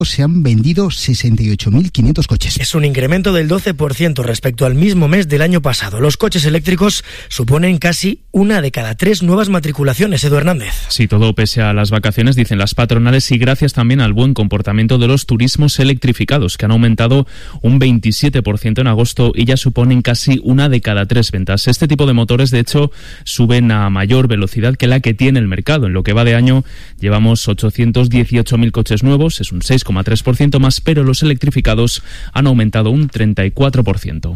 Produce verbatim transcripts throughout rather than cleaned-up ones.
se han vendido sesenta y ocho mil quinientos coches. Es un incremento del doce por ciento respecto al mismo mes del año pasado. Los coches eléctricos suponen casi una de cada tres nuevas matriculaciones. Edu Hernández. Sí, todo pese a las vacaciones, dicen las patronales, y gracias también al buen comportamiento de los turismos electrificados, que han aumentado un veintisiete por ciento en agosto y ya suponen casi una de cada tres ventas. Este tipo de motores, de hecho, suben a mayor velocidad que la que tiene el mercado. En lo que va de año llevamos ochocientos dieciocho mil coches nuevos, es un seis coma tres por ciento más, pero los electrificados han aumentado un treinta y cuatro por ciento.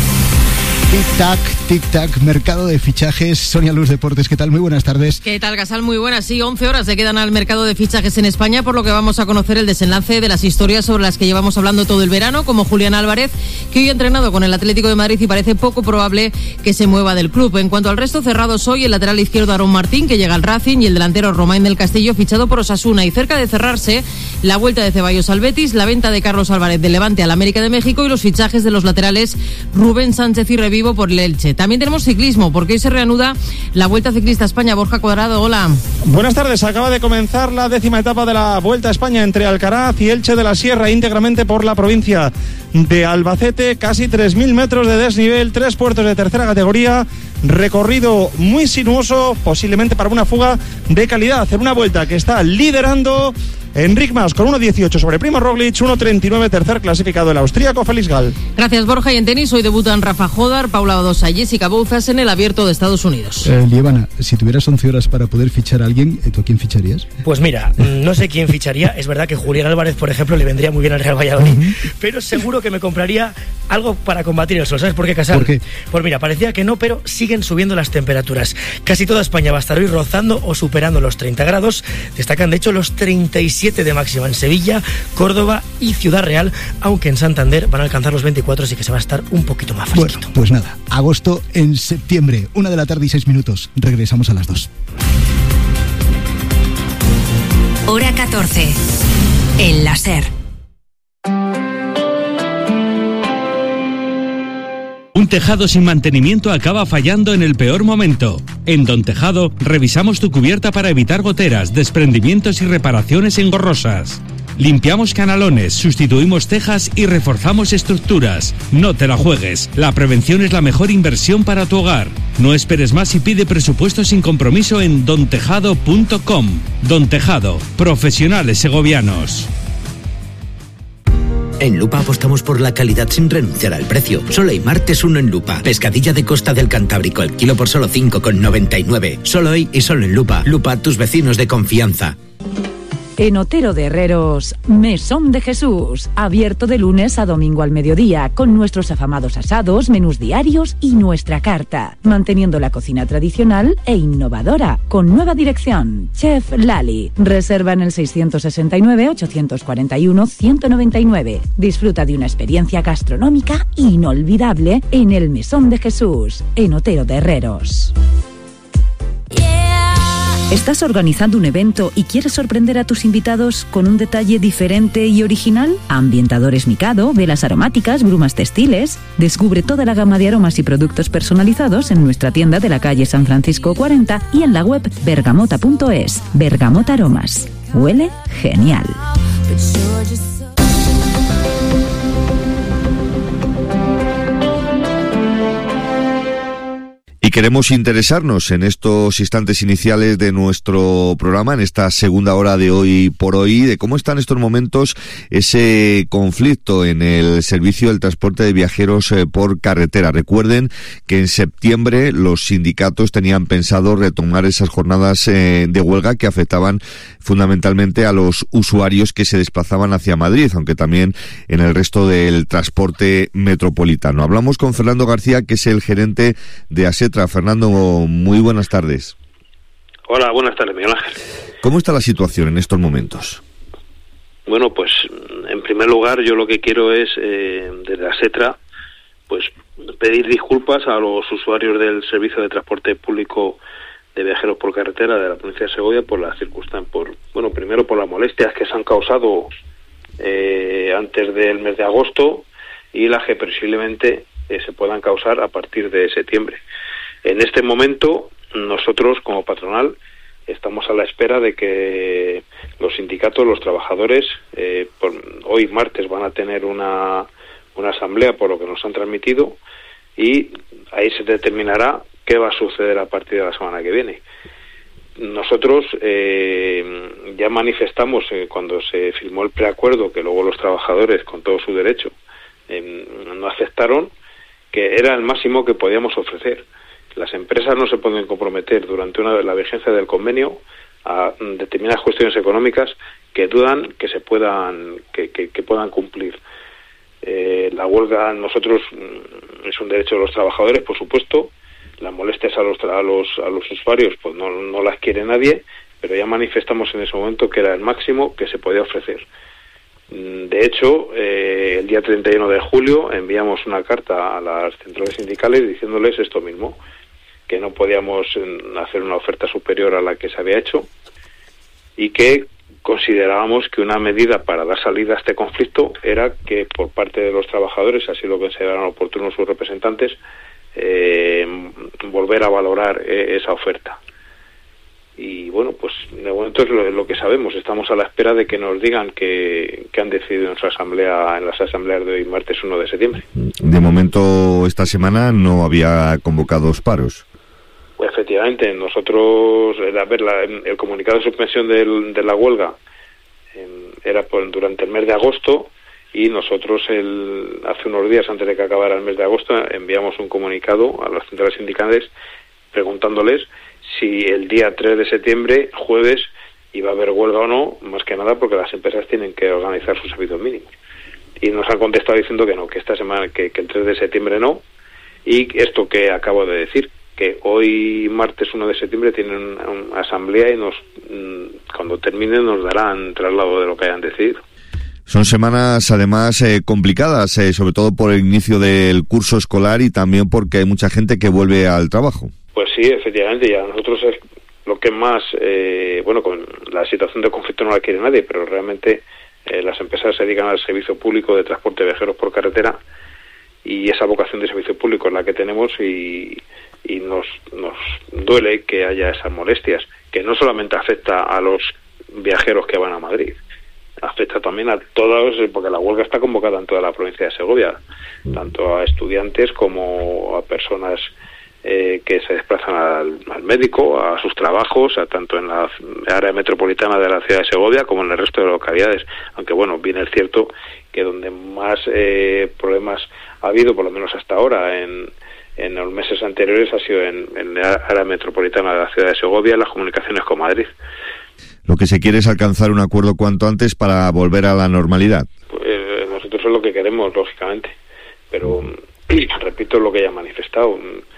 Tic-tac, tic-tac, mercado de fichajes. Sonia Luz, Deportes, ¿qué tal? Muy buenas tardes. ¿Qué tal, Gasal? Muy buenas. Sí, once horas se quedan al mercado de fichajes en España, por lo que vamos a conocer el desenlace de las historias sobre las que llevamos hablando todo el verano, como Julián Álvarez, que hoy ha entrenado con el Atlético de Madrid y parece poco probable que se mueva del club. En cuanto al resto, cerrados hoy el lateral izquierdo Aarón Martín, que llega al Racing, y el delantero Romain del Castillo, fichado por Osasuna. Y cerca de cerrarse la vuelta de Ceballos al Betis, la venta de Carlos Álvarez del Levante al América de México y los fichajes de los laterales Rubén Sánchez y Revivo por el Elche. También tenemos ciclismo, porque hoy se reanuda la Vuelta Ciclista a España. Borja Cuadrado, hola. Buenas tardes. Acaba de comenzar la décima etapa de la Vuelta a España entre Alcaraz y Elche de la Sierra, íntegramente por la provincia de Albacete. Casi tres mil metros de desnivel, tres puertos de tercera categoría, recorrido muy sinuoso, posiblemente para una fuga de calidad, en una vuelta que está liderando Enric Mas con uno dieciocho sobre Primo Roglic, uno treinta y nueve tercer clasificado el austríaco Félix Gall. Gracias, Borja. Y en tenis hoy debutan Rafa Jodar, Paula Badosa y Jessica Bouzas en el Abierto de Estados Unidos. Eh, Lievana, si tuvieras once horas para poder fichar a alguien, ¿tú a quién ficharías? Pues mira, no sé quién ficharía. Es verdad que Julián Álvarez, por ejemplo, le vendría muy bien al Real Valladolid, uh-huh. pero seguro que me compraría algo para combatir el sol. ¿Sabes por qué, Casal? ¿Por qué? Pues mira, parecía que no, pero siguen subiendo las temperaturas. Casi toda España va a estar hoy rozando o superando los treinta grados. Destacan, de hecho, los treinta y siete de máxima en Sevilla, Córdoba y Ciudad Real, aunque en Santander van a alcanzar los veinticuatro, así que se va a estar un poquito más fresquito. Bueno, pues nada, agosto en septiembre, una de la tarde y seis minutos. Regresamos a las dos. Hora catorce. El láser. Un tejado sin mantenimiento acaba fallando en el peor momento. En Don Tejado revisamos tu cubierta para evitar goteras, desprendimientos y reparaciones engorrosas. Limpiamos canalones, sustituimos tejas y reforzamos estructuras. No te la juegues. La prevención es la mejor inversión para tu hogar. No esperes más y pide presupuesto sin compromiso en don tejado punto com. Don Tejado, profesionales segovianos. En Lupa apostamos por la calidad sin renunciar al precio. Solo hay martes uno en Lupa. Pescadilla de costa del Cantábrico, el kilo por solo cinco con noventa y nueve. Solo hoy y solo en Lupa. Lupa, tus vecinos de confianza. En Otero de Herreros, Mesón de Jesús, abierto de lunes a domingo al mediodía, con nuestros afamados asados, menús diarios y nuestra carta, manteniendo la cocina tradicional e innovadora, con nueva dirección, Chef Lali. Reserva en el seiscientos sesenta y nueve, ochocientos cuarenta y uno, ciento noventa y nueve. Disfruta de una experiencia gastronómica inolvidable en el Mesón de Jesús, en Otero de Herreros. ¿Estás organizando un evento y quieres sorprender a tus invitados con un detalle diferente y original? Ambientadores Mikado, velas aromáticas, brumas textiles. Descubre toda la gama de aromas y productos personalizados en nuestra tienda de la calle San Francisco cuarenta y en la web bergamota punto es. Bergamota Aromas. Huele genial. Y queremos interesarnos en estos instantes iniciales de nuestro programa, en esta segunda hora de Hoy por Hoy, de cómo está en estos momentos ese conflicto en el servicio del transporte de viajeros eh, por carretera. Recuerden que en septiembre los sindicatos tenían pensado retomar esas jornadas eh, de huelga que afectaban fundamentalmente a los usuarios que se desplazaban hacia Madrid, aunque también en el resto del transporte metropolitano. Hablamos con Fernando García, que es el gerente de ASETRA. Fernando, muy buenas tardes. Hola, buenas tardes, Miguel Ángel. ¿Cómo está la situación en estos momentos? Bueno, pues en primer lugar yo lo que quiero es, eh, desde ASETRA, pues pedir disculpas a los usuarios del servicio de transporte público de viajeros por carretera de la provincia de Segovia por las circunstancias, por, bueno, primero por las molestias que se han causado eh, antes del mes de agosto y las que posiblemente eh, se puedan causar a partir de septiembre. En este momento, nosotros como patronal estamos a la espera de que los sindicatos, los trabajadores, eh, por, hoy martes van a tener una, una asamblea, por lo que nos han transmitido, y ahí se determinará qué va a suceder a partir de la semana que viene. Nosotros eh, ya manifestamos eh, cuando se firmó el preacuerdo, que luego los trabajadores, con todo su derecho, eh, no aceptaron, que era el máximo que podíamos ofrecer. Las empresas no se pueden comprometer durante una la vigencia del convenio a determinadas cuestiones económicas que dudan que se puedan que, que, que puedan cumplir. Eh, la huelga, nosotros, es un derecho de los trabajadores, por supuesto. Las molestias a los a los a los usuarios, pues no, no las quiere nadie, pero ya manifestamos en ese momento que era el máximo que se podía ofrecer. De hecho, eh, el día treinta y uno de julio enviamos una carta a las centrales sindicales diciéndoles esto mismo, que no podíamos hacer una oferta superior a la que se había hecho y que considerábamos que una medida para dar salida a este conflicto era que por parte de los trabajadores, así lo consideraron oportuno sus representantes, eh, volver a valorar eh, esa oferta. Y bueno, pues de momento es lo, lo que sabemos. Estamos a la espera de que nos digan que, que han decidido en nuestra asamblea, en las asambleas de hoy, martes uno de septiembre. De momento, esta semana no había convocados paros. Pues efectivamente, nosotros, a ver, la, el comunicado de suspensión del, de la huelga eh, era por, durante el mes de agosto, y nosotros el, hace unos días, antes de que acabara el mes de agosto, enviamos un comunicado a las centrales sindicales preguntándoles si el día tres de septiembre, jueves, iba a haber huelga o no, más que nada porque las empresas tienen que organizar sus servicios mínimos. Y nos han contestado diciendo que no, que esta semana, que, que el tres de septiembre no, y esto que acabo de decir, que hoy martes uno de septiembre tienen una, una asamblea y nos cuando termine nos darán traslado de lo que hayan decidido. Son semanas además eh, complicadas, eh, sobre todo por el inicio del curso escolar y también porque hay mucha gente que vuelve al trabajo. Pues sí, efectivamente, ya nosotros es lo que más, eh, bueno, con la situación de conflicto no la quiere nadie, pero realmente eh, las empresas se dedican al servicio público de transporte de viajeros por carretera, y esa vocación de servicio público es la que tenemos, y, y nos, nos duele que haya esas molestias, que no solamente afecta a los viajeros que van a Madrid, afecta también a todos, porque la huelga está convocada en toda la provincia de Segovia, tanto a estudiantes como a personas eh, que se desplazan al, al médico, a sus trabajos, a tanto en la área metropolitana de la ciudad de Segovia como en el resto de localidades. Aunque bueno, bien es cierto que donde más eh, problemas ha habido, por lo menos hasta ahora, en, en los meses anteriores, ha sido en, en la área metropolitana de la ciudad de Segovia, en las comunicaciones con Madrid. Lo que se quiere es alcanzar un acuerdo cuanto antes para volver a la normalidad. Pues, eh, nosotros es lo que queremos, lógicamente, pero repito lo que ya he manifestado.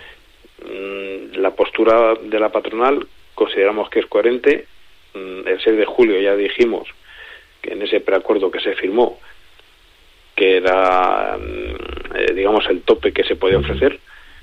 La postura de la patronal consideramos que es coherente. El seis de julio ya dijimos que en ese preacuerdo que se firmó, que era, eh, digamos, el tope que se podía ofrecer,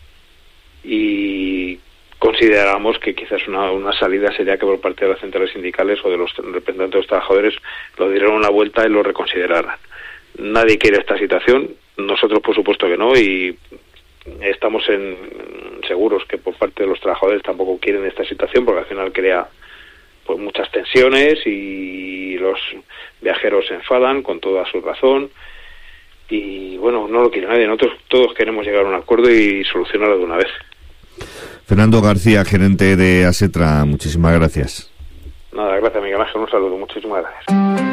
y consideramos que quizás una, una salida sería que por parte de las centrales sindicales o de los representantes de los trabajadores lo dieran una vuelta y lo reconsideraran. Nadie quiere esta situación, nosotros por supuesto que no, y estamos en, seguros que por parte de los trabajadores tampoco quieren esta situación, porque al final crea pues muchas tensiones y los viajeros se enfadan con toda su razón, y bueno, no lo quiere nadie. Nosotros todos queremos llegar a un acuerdo y solucionarlo de una vez. Fernando García, gerente de ASETRA, muchísimas gracias. Nada, gracias Miguel Ángel, un saludo, muchísimas gracias.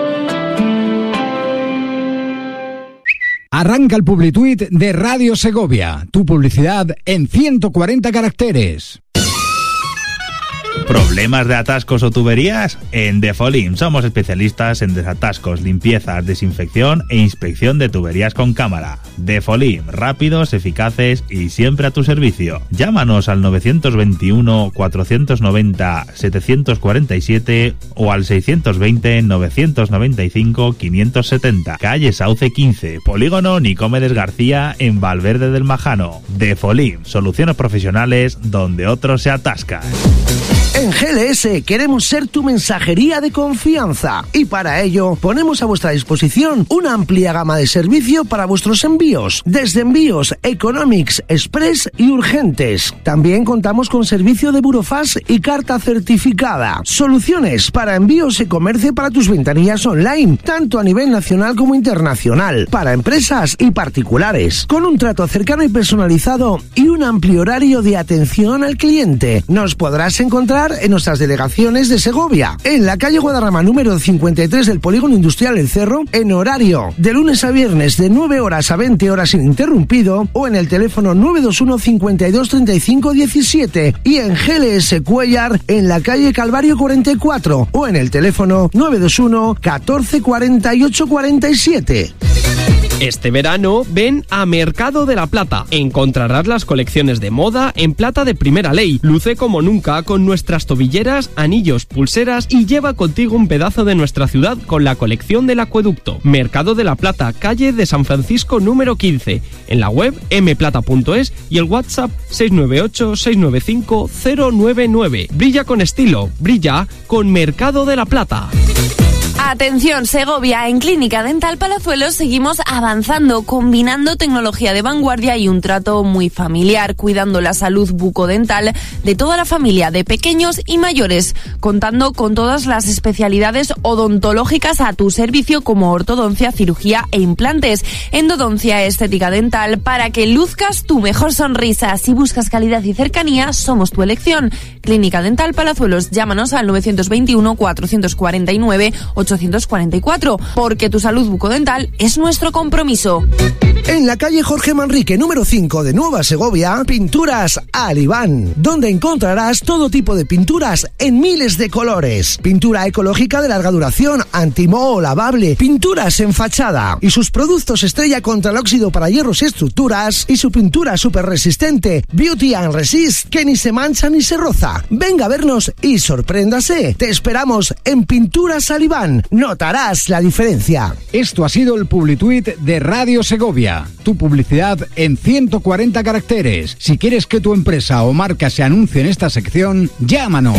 Arranca el Publituit de Radio Segovia, tu publicidad en ciento cuarenta caracteres. ¿Problemas de atascos o tuberías? En Defolim somos especialistas en desatascos, limpiezas, desinfección e inspección de tuberías con cámara. Defolim, rápidos, eficaces y siempre a tu servicio. Llámanos al nueve dos uno, cuatro nueve cero, siete cuatro siete o al seis dos cero, nueve nueve cinco, cinco siete cero. Calle Sauce quince, Polígono Nicomedes García en Valverde del Majano. Defolim, soluciones profesionales donde otros se atascan. En G L S queremos ser tu mensajería de confianza y para ello ponemos a vuestra disposición una amplia gama de servicio para vuestros envíos, desde envíos Economics, Express y urgentes. También contamos con servicio de burofax y carta certificada. Soluciones para envíos y comercio para tus ventanillas online, tanto a nivel nacional como internacional, para empresas y particulares, con un trato cercano y personalizado y un amplio horario de atención al cliente. Nos podrás encontrar en nuestras delegaciones de Segovia, en la calle Guadarrama número cincuenta y tres del Polígono Industrial El Cerro, en horario de lunes a viernes de nueve horas a veinte horas ininterrumpido, o en el teléfono nueve dos uno cincuenta y dos treinta y cinco diecisiete, y en G L S Cuellar en la calle Calvario cuarenta y cuatro, o en el teléfono nueve dos uno catorce cuarenta y ocho cuarenta y siete. Este verano ven a Mercado de la Plata. Encontrarás las colecciones de moda en plata de primera ley. Luce como nunca con nuestras tobilleras, anillos, pulseras y lleva contigo un pedazo de nuestra ciudad con la colección del acueducto. Mercado de la Plata, calle de San Francisco número quince. En la web eme plata punto es y el WhatsApp seis nueve ocho seis nueve cinco cero nueve nueve. Brilla con estilo, brilla con Mercado de la Plata. Atención, Segovia, en Clínica Dental Palazuelos seguimos avanzando, combinando tecnología de vanguardia y un trato muy familiar, cuidando la salud bucodental de toda la familia, de pequeños y mayores, contando con todas las especialidades odontológicas a tu servicio, como ortodoncia, cirugía e implantes, endodoncia, estética dental, para que luzcas tu mejor sonrisa. Si buscas calidad y cercanía, somos tu elección. Clínica Dental Palazuelos, llámanos al nueve dos uno cuatro cuatro nueve ochocientos cuarenta y cuatro, porque tu salud bucodental es nuestro compromiso. En la calle Jorge Manrique número cinco de Nueva Segovia, Pinturas Alibán, donde encontrarás todo tipo de pinturas en miles de colores. Pintura ecológica de larga duración, antimoho, lavable, pinturas en fachada y sus productos estrella contra el óxido para hierros y estructuras, y su pintura súper resistente Beauty and Resist, que ni se mancha ni se roza. Venga a vernos y sorpréndase. Te esperamos en Pinturas Alibán. Notarás la diferencia. Esto ha sido el Publituit de Radio Segovia. Tu publicidad en ciento cuarenta caracteres. Si quieres que tu empresa o marca se anuncie en esta sección, llámanos.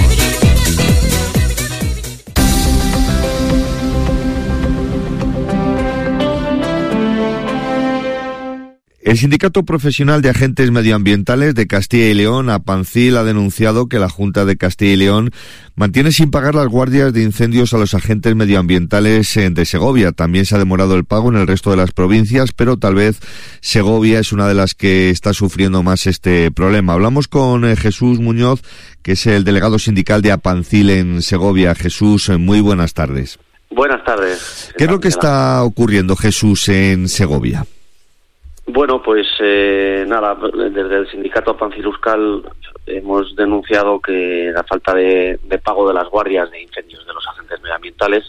El Sindicato Profesional de Agentes Medioambientales de Castilla y León, APANCIL, ha denunciado que la Junta de Castilla y León mantiene sin pagar las guardias de incendios a los agentes medioambientales de Segovia. También se ha demorado el pago en el resto de las provincias, pero tal vez Segovia es una de las que está sufriendo más este problema. Hablamos con eh, Jesús Muñoz, que es el delegado sindical de APANCIL en Segovia. Jesús, muy buenas tardes. Buenas tardes. ¿Qué es lo que está ocurriendo, Jesús, en Segovia? Bueno, pues eh, nada, desde el sindicato APANCIL Euskal hemos denunciado que la falta de, de pago de las guardias de incendios de los agentes medioambientales,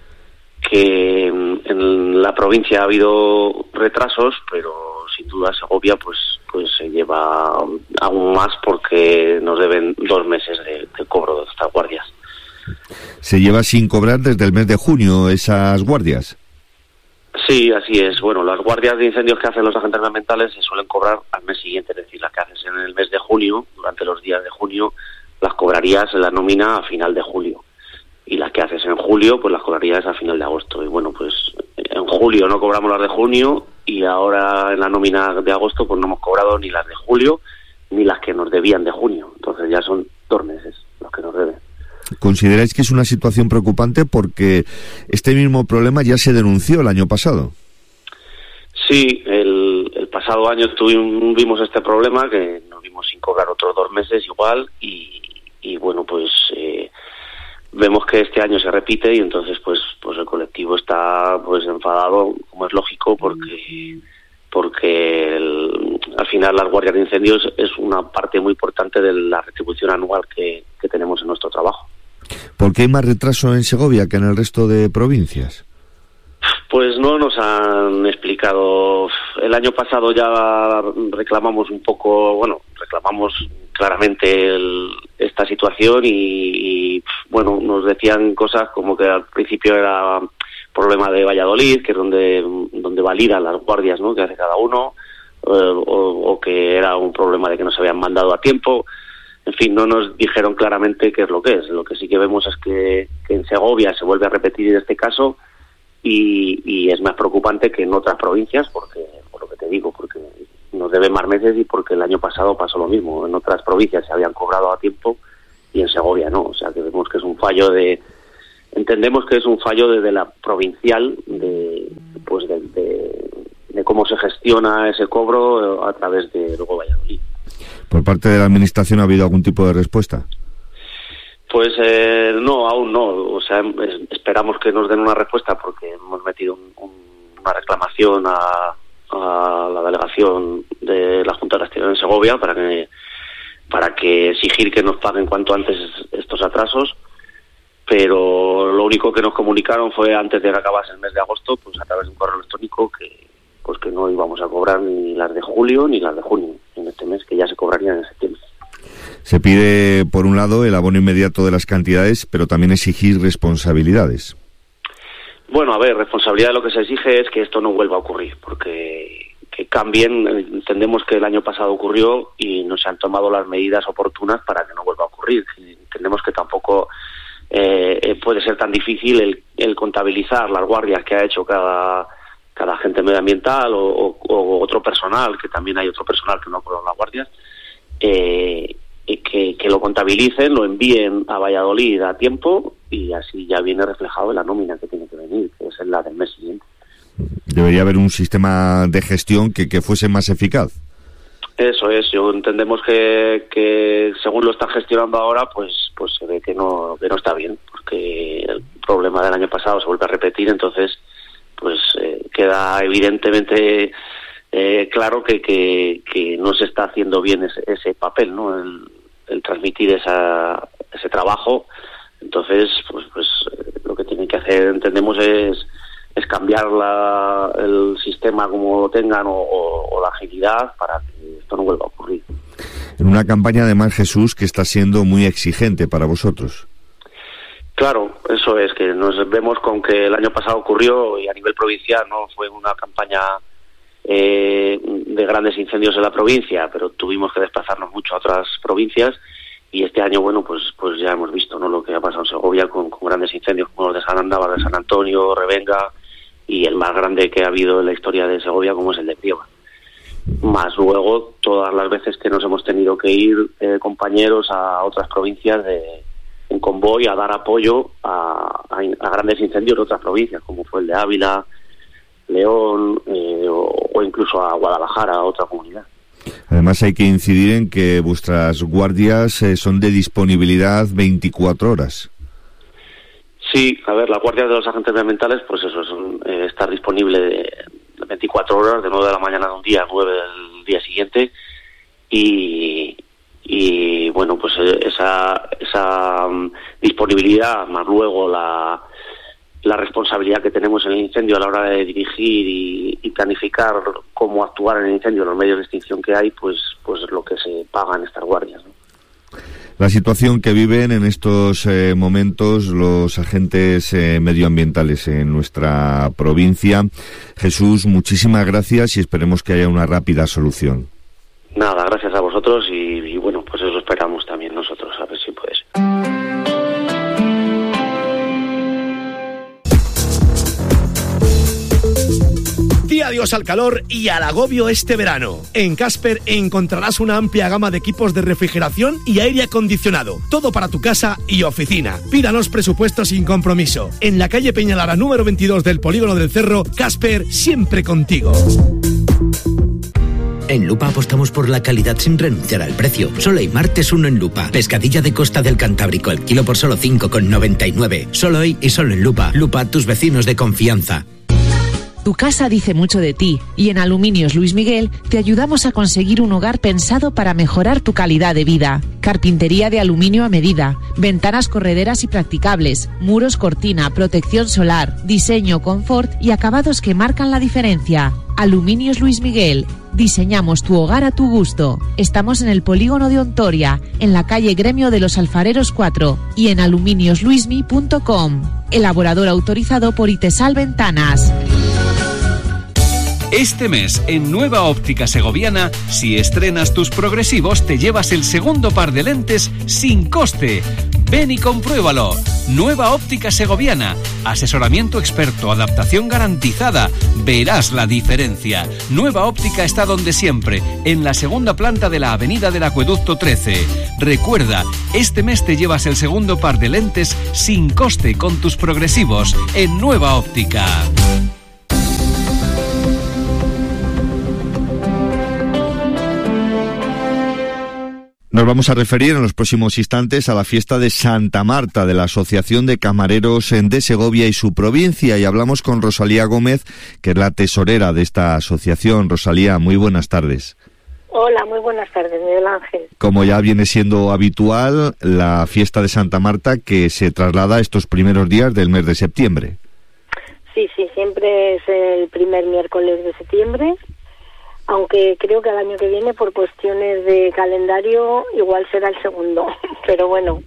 que en la provincia ha habido retrasos, pero sin duda Segovia pues pues se lleva aún más porque nos deben dos meses de, de cobro de estas guardias. Se lleva sin cobrar desde el mes de junio esas guardias. Sí, así es. Bueno, las guardias de incendios que hacen los agentes medioambientales se suelen cobrar al mes siguiente, es decir, las que haces en el mes de junio, durante los días de junio, las cobrarías en la nómina a final de julio. Y las que haces en julio, pues las cobrarías a final de agosto. Y bueno, pues en julio no cobramos las de junio y ahora en la nómina de agosto pues no hemos cobrado ni las de julio ni las que nos debían de junio. Entonces ya son dos meses los que nos deben. ¿Consideráis que es una situación preocupante porque este mismo problema ya se denunció el año pasado? Sí, el, el pasado año tuvimos este problema, que nos vimos sin cobrar otros dos meses igual, y, y bueno, pues eh, vemos que este año se repite y entonces pues pues el colectivo está pues enfadado, como es lógico, porque porque el, al final las guardias de incendios es una parte muy importante de la retribución anual que, que tenemos en nuestro trabajo. ¿Por qué hay más retraso en Segovia que en el resto de provincias? Pues no nos han explicado. El año pasado ya reclamamos un poco, bueno, reclamamos claramente el, esta situación y, y, bueno, nos decían cosas como que al principio era problema de Valladolid, que es donde, donde validan las guardias, ¿no?, que hace cada uno, eh, o, o que era un problema de que no se habían mandado a tiempo. en fin, no nos dijeron claramente qué es lo que es. Lo que sí que vemos es que, que en Segovia se vuelve a repetir este caso y, y es más preocupante que en otras provincias, porque, por lo que te digo, porque nos deben más meses y porque el año pasado pasó lo mismo. En otras provincias se habían cobrado a tiempo y en Segovia no. O sea, que vemos que es un fallo de... Entendemos que es un fallo desde la provincial de, pues de, de, de cómo se gestiona ese cobro a través de luego Valladolid. ¿Por parte de la Administración ha habido algún tipo de respuesta? Pues eh, no, aún no. O sea, es, esperamos que nos den una respuesta porque hemos metido un, un, una reclamación a, a la delegación de la Junta de Castilla en Segovia para que para que exigir que nos paguen cuanto antes estos atrasos. Pero lo único que nos comunicaron fue antes de que acabase el mes de agosto, pues a través de un correo electrónico, que pues que no íbamos a cobrar ni las de julio ni las de junio en este mes, que ya se cobrarían en septiembre. Se pide, por un lado, el abono inmediato de las cantidades, pero también exigir responsabilidades. Bueno, a ver, responsabilidad de lo que se exige es que esto no vuelva a ocurrir, porque que cambien. Entendemos que el año pasado ocurrió y no se han tomado las medidas oportunas para que no vuelva a ocurrir. Entendemos que tampoco eh, puede ser tan difícil el, el contabilizar las guardias que ha hecho cada cada agente medioambiental o, o, o otro personal, que también hay otro personal que no ha cobrado las guardias, eh, que, que lo contabilicen, lo envíen a Valladolid a tiempo y así ya viene reflejado en la nómina que tiene que venir, que es la del mes siguiente. Debería haber un sistema de gestión que, que fuese más eficaz. Eso es, yo entendemos que, que según lo están gestionando ahora, pues pues se ve que no que no está bien, porque el problema del año pasado se vuelve a repetir, entonces pues eh, queda evidentemente eh, claro que, que, que no se está haciendo bien ese, ese papel, ¿no? El, el transmitir esa, ese trabajo. Entonces, pues pues lo que tienen que hacer, entendemos, es es cambiar la, el sistema como lo tengan o, o, o la agilidad para que esto no vuelva a ocurrir. En una campaña, además, Jesús, que está siendo muy exigente para vosotros. Claro, eso es, que nos vemos con que el año pasado ocurrió y a nivel provincial no fue una campaña eh, de grandes incendios en la provincia, pero tuvimos que desplazarnos mucho a otras provincias y este año, bueno, pues pues ya hemos visto, ¿no?, lo que ha pasado en Segovia con, con grandes incendios como los de San Andaba, de San Antonio, Revenga y el más grande que ha habido en la historia de Segovia como es el de Prieva. Más luego todas las veces que nos hemos tenido que ir eh, compañeros a otras provincias de en convoy a dar apoyo a, a, a grandes incendios de otras provincias, como fue el de Ávila, León eh, o, o incluso a Guadalajara, a otra comunidad. Además hay que incidir en que vuestras guardias eh, son de disponibilidad veinticuatro horas. Sí, a ver, las guardias de los agentes medioambientales, pues eso, son eh, estar disponible de veinticuatro horas, de nueve de la mañana de un día a nueve del día siguiente, y... y bueno, pues esa esa um, disponibilidad más luego la la responsabilidad que tenemos en el incendio a la hora de dirigir y, y planificar cómo actuar en el incendio, los medios de extinción que hay, pues pues es lo que se paga en estas guardias, ¿no? La situación que viven en estos eh, momentos los agentes eh, medioambientales en nuestra provincia. Jesús, muchísimas gracias y esperemos que haya una rápida solución. Nada, gracias a vosotros y, y bueno, pues eso esperamos también nosotros, a ver si puede ser. Di adiós al calor y al agobio este verano. En Casper encontrarás una amplia gama de equipos de refrigeración y aire acondicionado. Todo para tu casa y oficina. Pídanos presupuesto sin compromiso. En la calle Peñalara número veintidós del Polígono del Cerro, Casper, siempre contigo. En Lupa apostamos por la calidad sin renunciar al precio. Solo hay martes uno en Lupa. Pescadilla de costa del Cantábrico, el kilo por solo cinco con noventa y nueve. Solo hoy y solo en Lupa. Lupa, tus vecinos de confianza. Tu casa dice mucho de ti y en Aluminios Luis Miguel te ayudamos a conseguir un hogar pensado para mejorar tu calidad de vida. Carpintería de aluminio a medida, ventanas correderas y practicables, muros cortina, protección solar, diseño, confort y acabados que marcan la diferencia. Aluminios Luis Miguel. Diseñamos tu hogar a tu gusto. Estamos en el polígono de Ontoria, en la calle Gremio de los Alfareros cuatro y en aluminios luismi punto com. Elaborador autorizado por Itesal Ventanas. Este mes, en Nueva Óptica Segoviana, si estrenas tus progresivos, te llevas el segundo par de lentes sin coste. Ven y compruébalo. Nueva Óptica Segoviana. Asesoramiento experto, adaptación garantizada. Verás la diferencia. Nueva Óptica está donde siempre, en la segunda planta de la Avenida del Acueducto trece. Recuerda, este mes te llevas el segundo par de lentes sin coste con tus progresivos en Nueva Óptica. Nos vamos a referir en los próximos instantes a la fiesta de Santa Marta de la Asociación de Camareros de Segovia y su provincia, y hablamos con Rosalía Gómez, que es la tesorera de esta asociación. Rosalía, muy buenas tardes. Hola, muy buenas tardes, Miguel Ángel. Como ya viene siendo habitual, la fiesta de Santa Marta que se traslada estos primeros días del mes de septiembre. Sí, sí, siempre es el primer miércoles de septiembre. Aunque creo que el año que viene, por cuestiones de calendario, igual será el segundo. Pero bueno,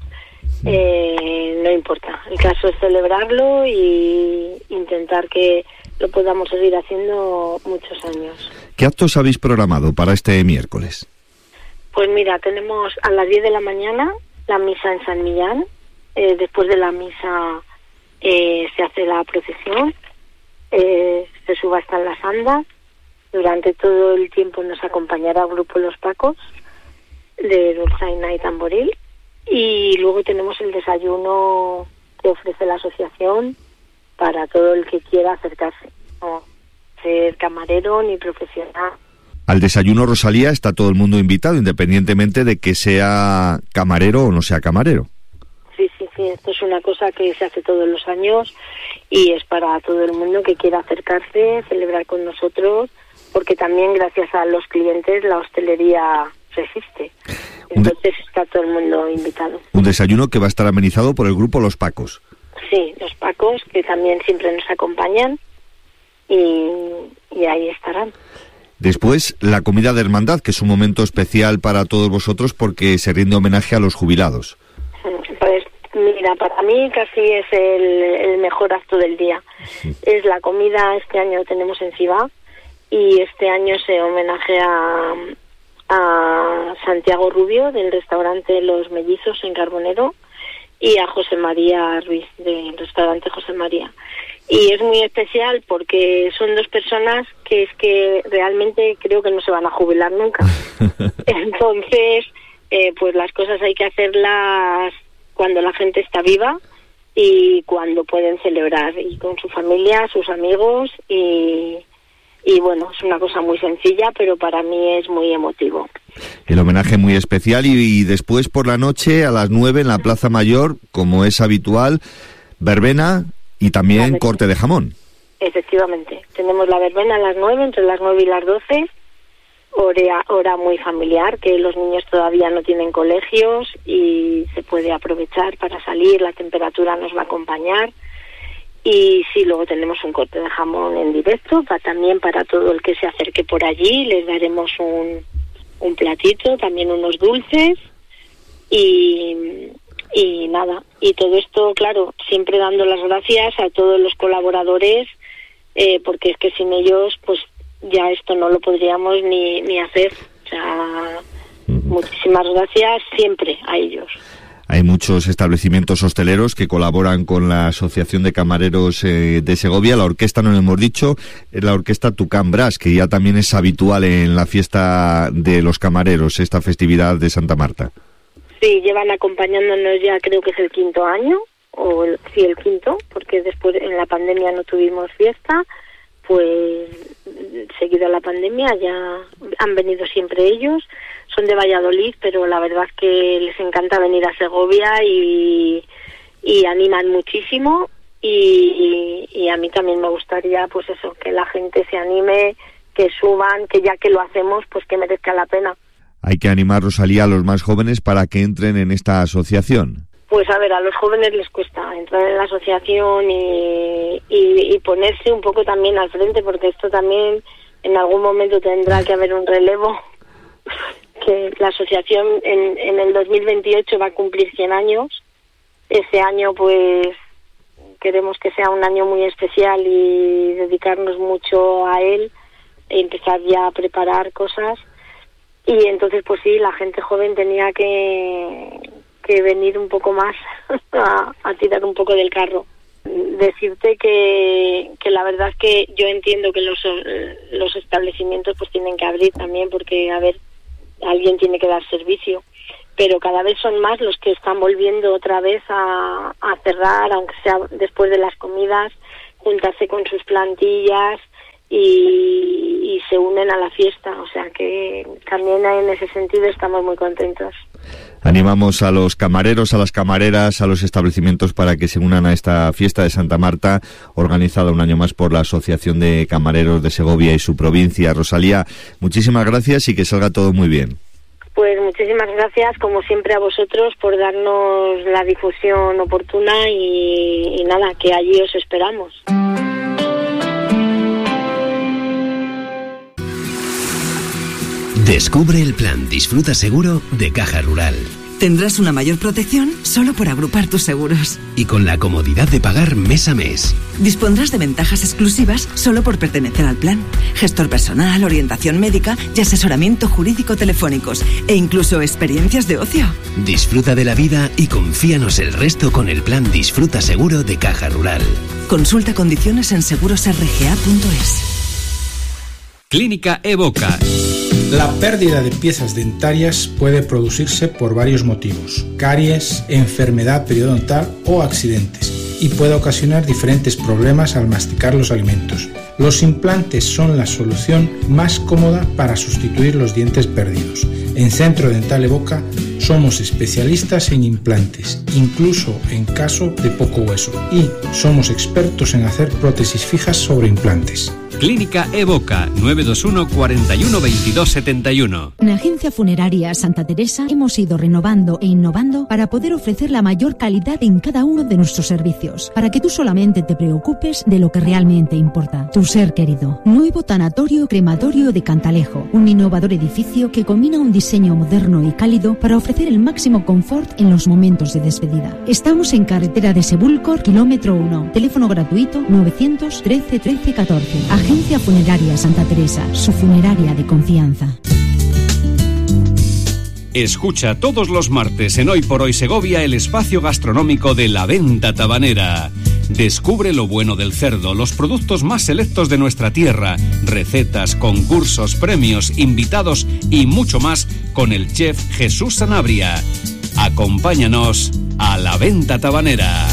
eh, no importa. El caso es celebrarlo y intentar que lo podamos seguir haciendo muchos años. ¿Qué actos habéis programado para este miércoles? Pues mira, tenemos a las diez de la mañana la misa en San Millán. Eh, después de la misa eh, se hace la procesión, eh, se subastan las andas. Durante todo el tiempo nos acompañará el grupo Los Pacos de Dulzaina y Tamboril, y luego tenemos el desayuno que ofrece la asociación para todo el que quiera acercarse, no ser camarero ni profesional. Al desayuno, Rosalía, está todo el mundo invitado, independientemente de que sea camarero o no sea camarero. Sí, sí, sí, esto es una cosa que se hace todos los años y es para todo el mundo que quiera acercarse, celebrar con nosotros, porque también gracias a los clientes la hostelería resiste. Entonces está todo el mundo invitado. Un desayuno que va a estar amenizado por el grupo Los Pacos. Sí, Los Pacos, que también siempre nos acompañan y, y ahí estarán. Después, la comida de hermandad, que es un momento especial para todos vosotros porque se rinde homenaje a los jubilados. Pues mira, para mí casi es el, el mejor acto del día. Sí. Es la comida, este año tenemos en Cibá, y este año se homenajea a, a Santiago Rubio del restaurante Los Mellizos en Carbonero y a José María Ruiz del restaurante José María. Y es muy especial porque son dos personas que es que realmente creo que no se van a jubilar nunca. Entonces, eh, pues las cosas hay que hacerlas cuando la gente está viva y cuando pueden celebrar, y con su familia, sus amigos, y... Y bueno, es una cosa muy sencilla, pero para mí es muy emotivo. El homenaje muy especial y, y después por la noche a las nueve en la Plaza Mayor, como es habitual, verbena y también corte de jamón. Efectivamente, tenemos la verbena a las nueve, entre las nueve y las doce, hora, hora muy familiar, que los niños todavía no tienen colegios y se puede aprovechar para salir, la temperatura nos va a acompañar. Y sí, luego tenemos un corte de jamón en directo, para, también para todo el que se acerque por allí, les daremos un, un platito, también unos dulces y, y nada. Y todo esto, claro, siempre dando las gracias a todos los colaboradores, eh, porque es que sin ellos, pues ya esto no lo podríamos ni, ni hacer. O sea, muchísimas gracias siempre a ellos. Hay muchos establecimientos hosteleros que colaboran con la Asociación de Camareros eh, de Segovia. La orquesta, no lo hemos dicho, es la orquesta Tucán Brass, que ya también es habitual en la fiesta de los camareros, esta festividad de Santa Marta. Sí, llevan acompañándonos ya, creo que es el quinto año, o el, sí, el quinto, porque después en la pandemia no tuvimos fiesta, pues seguido a la pandemia ya han venido siempre ellos. Son de Valladolid, pero la verdad es que les encanta venir a Segovia y, y animan muchísimo y, y, y a mí también me gustaría, pues eso, que la gente se anime, que suban, que ya que lo hacemos, pues que merezca la pena. Hay que animar, Rosalía, a los más jóvenes para que entren en esta asociación. Pues a ver, a los jóvenes les cuesta entrar en la asociación y, y, y ponerse un poco también al frente, porque esto también en algún momento tendrá que haber un relevo. Que la asociación en, en el dos mil veintiocho va a cumplir cien años. Ese año pues queremos que sea un año muy especial y dedicarnos mucho a él, empezar ya a preparar cosas. Y entonces, pues sí, la gente joven tenía que, que venir un poco más a, a tirar un poco del carro. Decirte que, que la verdad es que yo entiendo que los, los establecimientos pues tienen que abrir también, porque, a ver, alguien tiene que dar servicio. Pero cada vez son más los que están volviendo otra vez a, a cerrar, aunque sea después de las comidas, juntarse con sus plantillas y, y se unen a la fiesta. O sea que también en ese sentido estamos muy contentos. Animamos a los camareros, a las camareras, a los establecimientos para que se unan a esta fiesta de Santa Marta, organizada un año más por la Asociación de Camareros de Segovia y su provincia. Rosalía, muchísimas gracias y que salga todo muy bien. Pues muchísimas gracias, como siempre, a vosotros por darnos la difusión oportuna y, y nada, que allí os esperamos. Descubre el plan Disfruta Seguro de Caja Rural. Tendrás una mayor protección solo por agrupar tus seguros. Y con la comodidad de pagar mes a mes. Dispondrás de ventajas exclusivas solo por pertenecer al plan. Gestor personal, orientación médica y asesoramiento jurídico telefónicos. E incluso experiencias de ocio. Disfruta de la vida y confíanos el resto con el plan Disfruta Seguro de Caja Rural. Consulta condiciones en seguros r g a punto es. Clínica Evoca. La pérdida de piezas dentarias puede producirse por varios motivos: caries, enfermedad periodontal o accidentes, y puede ocasionar diferentes problemas al masticar los alimentos. Los implantes son la solución más cómoda para sustituir los dientes perdidos. En Centro Dental Evoca somos especialistas en implantes, incluso en caso de poco hueso, y somos expertos en hacer prótesis fijas sobre implantes. Clínica Evoca, nueve dos uno, cuatro uno, veintidós setenta y uno. En Agencia Funeraria Santa Teresa hemos ido renovando e innovando para poder ofrecer la mayor calidad en cada uno de nuestros servicios, para que tú solamente te preocupes de lo que realmente importa, tu ser querido. Nuevo tanatorio crematorio de Cantalejo, un innovador edificio que combina un diseño moderno y cálido para ofrecer el máximo confort en los momentos de despedida. Estamos en carretera de Sebúlcor, kilómetro uno, teléfono gratuito novecientos trece trece catorce. Agencia Funeraria Santa Teresa, su funeraria de confianza. Escucha todos los martes en Hoy por Hoy Segovia el espacio gastronómico de La Venta Tabanera. Descubre lo bueno del cerdo, los productos más selectos de nuestra tierra, recetas, concursos, premios, invitados y mucho más con el chef Jesús Sanabria. Acompáñanos a La Venta Tabanera.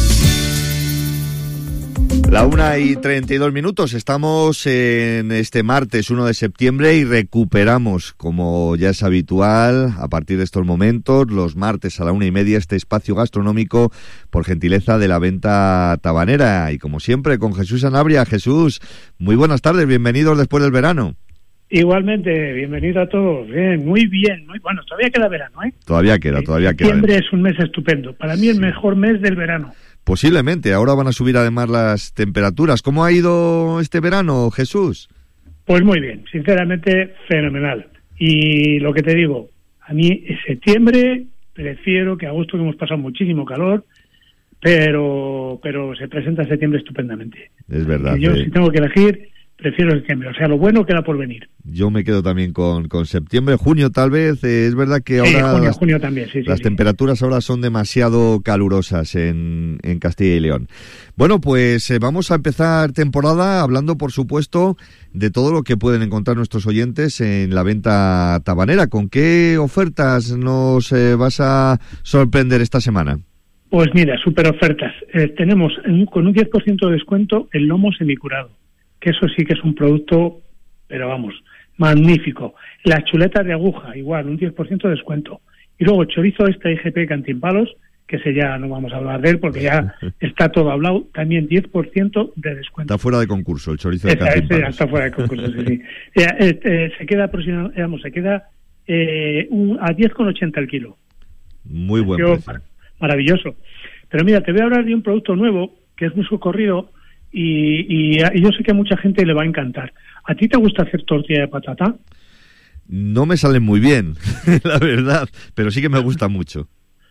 La una y treinta y dos minutos, estamos en este martes uno de septiembre y recuperamos, como ya es habitual, a partir de estos momentos, los martes a la una y media, este espacio gastronómico por gentileza de La Venta Tabanera. Y como siempre, con Jesús Sanabria. Jesús, muy buenas tardes, bienvenidos después del verano. Igualmente, bienvenido a todos. Bien, muy bien, muy bueno. Todavía queda verano, ¿eh? Todavía queda, todavía queda. Septiembre es un mes estupendo. Para mí el mejor mes del verano. Posiblemente, ahora van a subir además las temperaturas. ¿Cómo ha ido este verano, Jesús? Pues muy bien, sinceramente fenomenal. Y lo que te digo, a mí en septiembre prefiero que agosto, que hemos pasado muchísimo calor, pero pero se presenta septiembre estupendamente. Es verdad. Yo eh. si tengo que elegir, prefiero septiembre, o sea, lo bueno queda por venir. Yo me quedo también con, con septiembre, junio tal vez. Eh, es verdad que sí, ahora junio, las, junio también, sí, las sí, temperaturas sí. ahora son demasiado calurosas en, en Castilla y León. Bueno, pues eh, vamos a empezar temporada hablando, por supuesto, de todo lo que pueden encontrar nuestros oyentes en La Venta Tabanera. ¿Con qué ofertas nos eh, vas a sorprender esta semana? Pues mira, súper ofertas. Eh, tenemos en, con un diez por ciento de descuento el lomo semicurado, que eso sí que es un producto, pero vamos, magnífico. Las chuletas de aguja, igual, un diez por ciento de descuento. Y luego chorizo extra I G P Cantimpalos, que ese ya no vamos a hablar de él porque ya está todo hablado, también diez por ciento de descuento. Está fuera de concurso el chorizo de Esa, Cantimpalos. Ese ya está fuera de concurso, sí, sí. Eh, eh, eh, se queda aproximadamente, digamos, se queda eh, un, a diez con ochenta el kilo. Muy buen Yo, precio. Maravilloso. Pero mira, te voy a hablar de un producto nuevo que es muy socorrido y, y, y yo sé que a mucha gente le va a encantar. ¿A ti te gusta hacer tortilla de patata? No me salen muy bien, la verdad, pero sí que me gusta mucho.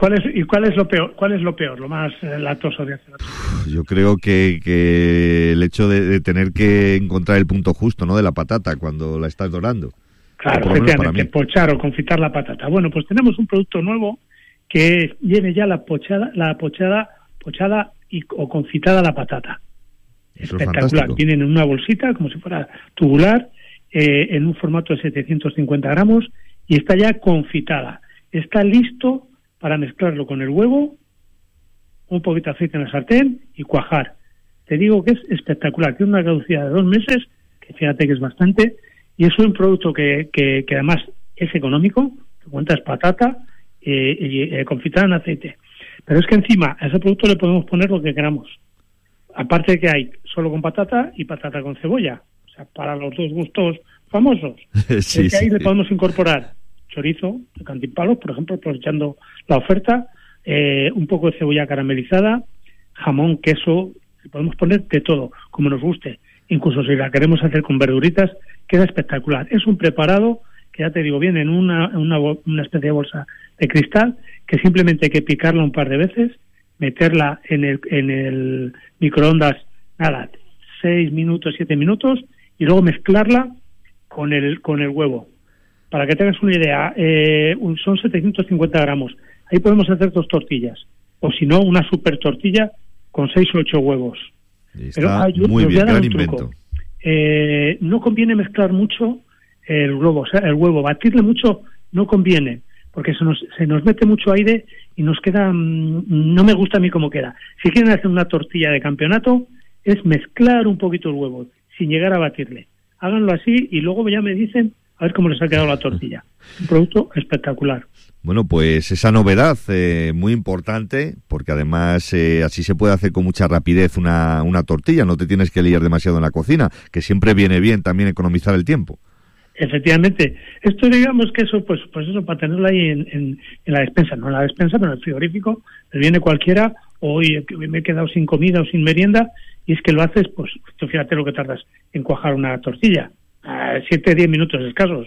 ¿Cuál es, ¿Y cuál es lo peor? ¿Cuál es lo peor, lo más eh, latoso de hacer? Yo creo que, que el hecho de, de tener que encontrar el punto justo, ¿no?, de la patata cuando la estás dorando. Claro, efectivamente, pochar o confitar la patata. Bueno, pues tenemos un producto nuevo que viene ya la pochada, la pochada, pochada y, o confitada la patata. Eso espectacular. Es Vienen en una bolsita, como si fuera tubular, eh, en un formato de setecientos cincuenta gramos y está ya confitada. Está listo para mezclarlo con el huevo, un poquito de aceite en la sartén y cuajar. Te digo que es espectacular. Tiene una caducidad de dos meses, que fíjate que es bastante, y es un producto que, que, que además es económico, que cuenta es patata eh, y eh, confitada en aceite. Pero es que encima a ese producto le podemos poner lo que queramos. Aparte de que hay solo con patata y patata con cebolla. O sea, para los dos gustos famosos. Sí, es que ahí sí. le podemos incorporar chorizo de cantimpalos, por ejemplo, aprovechando la oferta, eh, un poco de cebolla caramelizada, jamón, queso, le podemos poner de todo, como nos guste. Incluso si la queremos hacer con verduritas, queda espectacular. Es un preparado que, ya te digo, viene en una, una, una especie de bolsa de cristal, que simplemente hay que picarla un par de veces, meterla en el, en el microondas, nada, seis minutos, siete minutos, y luego mezclarla con el, con el huevo. Para que tengas una idea, eh, son setecientos cincuenta gramos. Ahí podemos hacer dos tortillas. O si no, una super tortilla con seis o ocho huevos. Está Pero hay, muy os voy bien, a dar gran un truco. invento. Eh, no conviene mezclar mucho el huevo, o sea, el huevo. Batirle mucho no conviene, porque se nos, se nos mete mucho aire y nos queda... Mmm, no me gusta a mí cómo queda. Si quieren hacer una tortilla de campeonato, es mezclar un poquito el huevo, sin llegar a batirle. Háganlo así y luego ya me dicen a ver cómo les ha quedado la tortilla. Un producto espectacular. Bueno, pues esa novedad eh, muy importante, porque además eh, así se puede hacer con mucha rapidez una, una tortilla, no te tienes que liar demasiado en la cocina, que siempre viene bien también economizar el tiempo. Efectivamente. Esto digamos que eso, pues pues eso, para tenerlo ahí en, en, en la despensa, no en la despensa, pero en el frigorífico, le viene cualquiera, hoy me he quedado sin comida o sin merienda, y es que lo haces, pues tú fíjate lo que tardas en cuajar una tortilla, a siete, diez minutos escasos.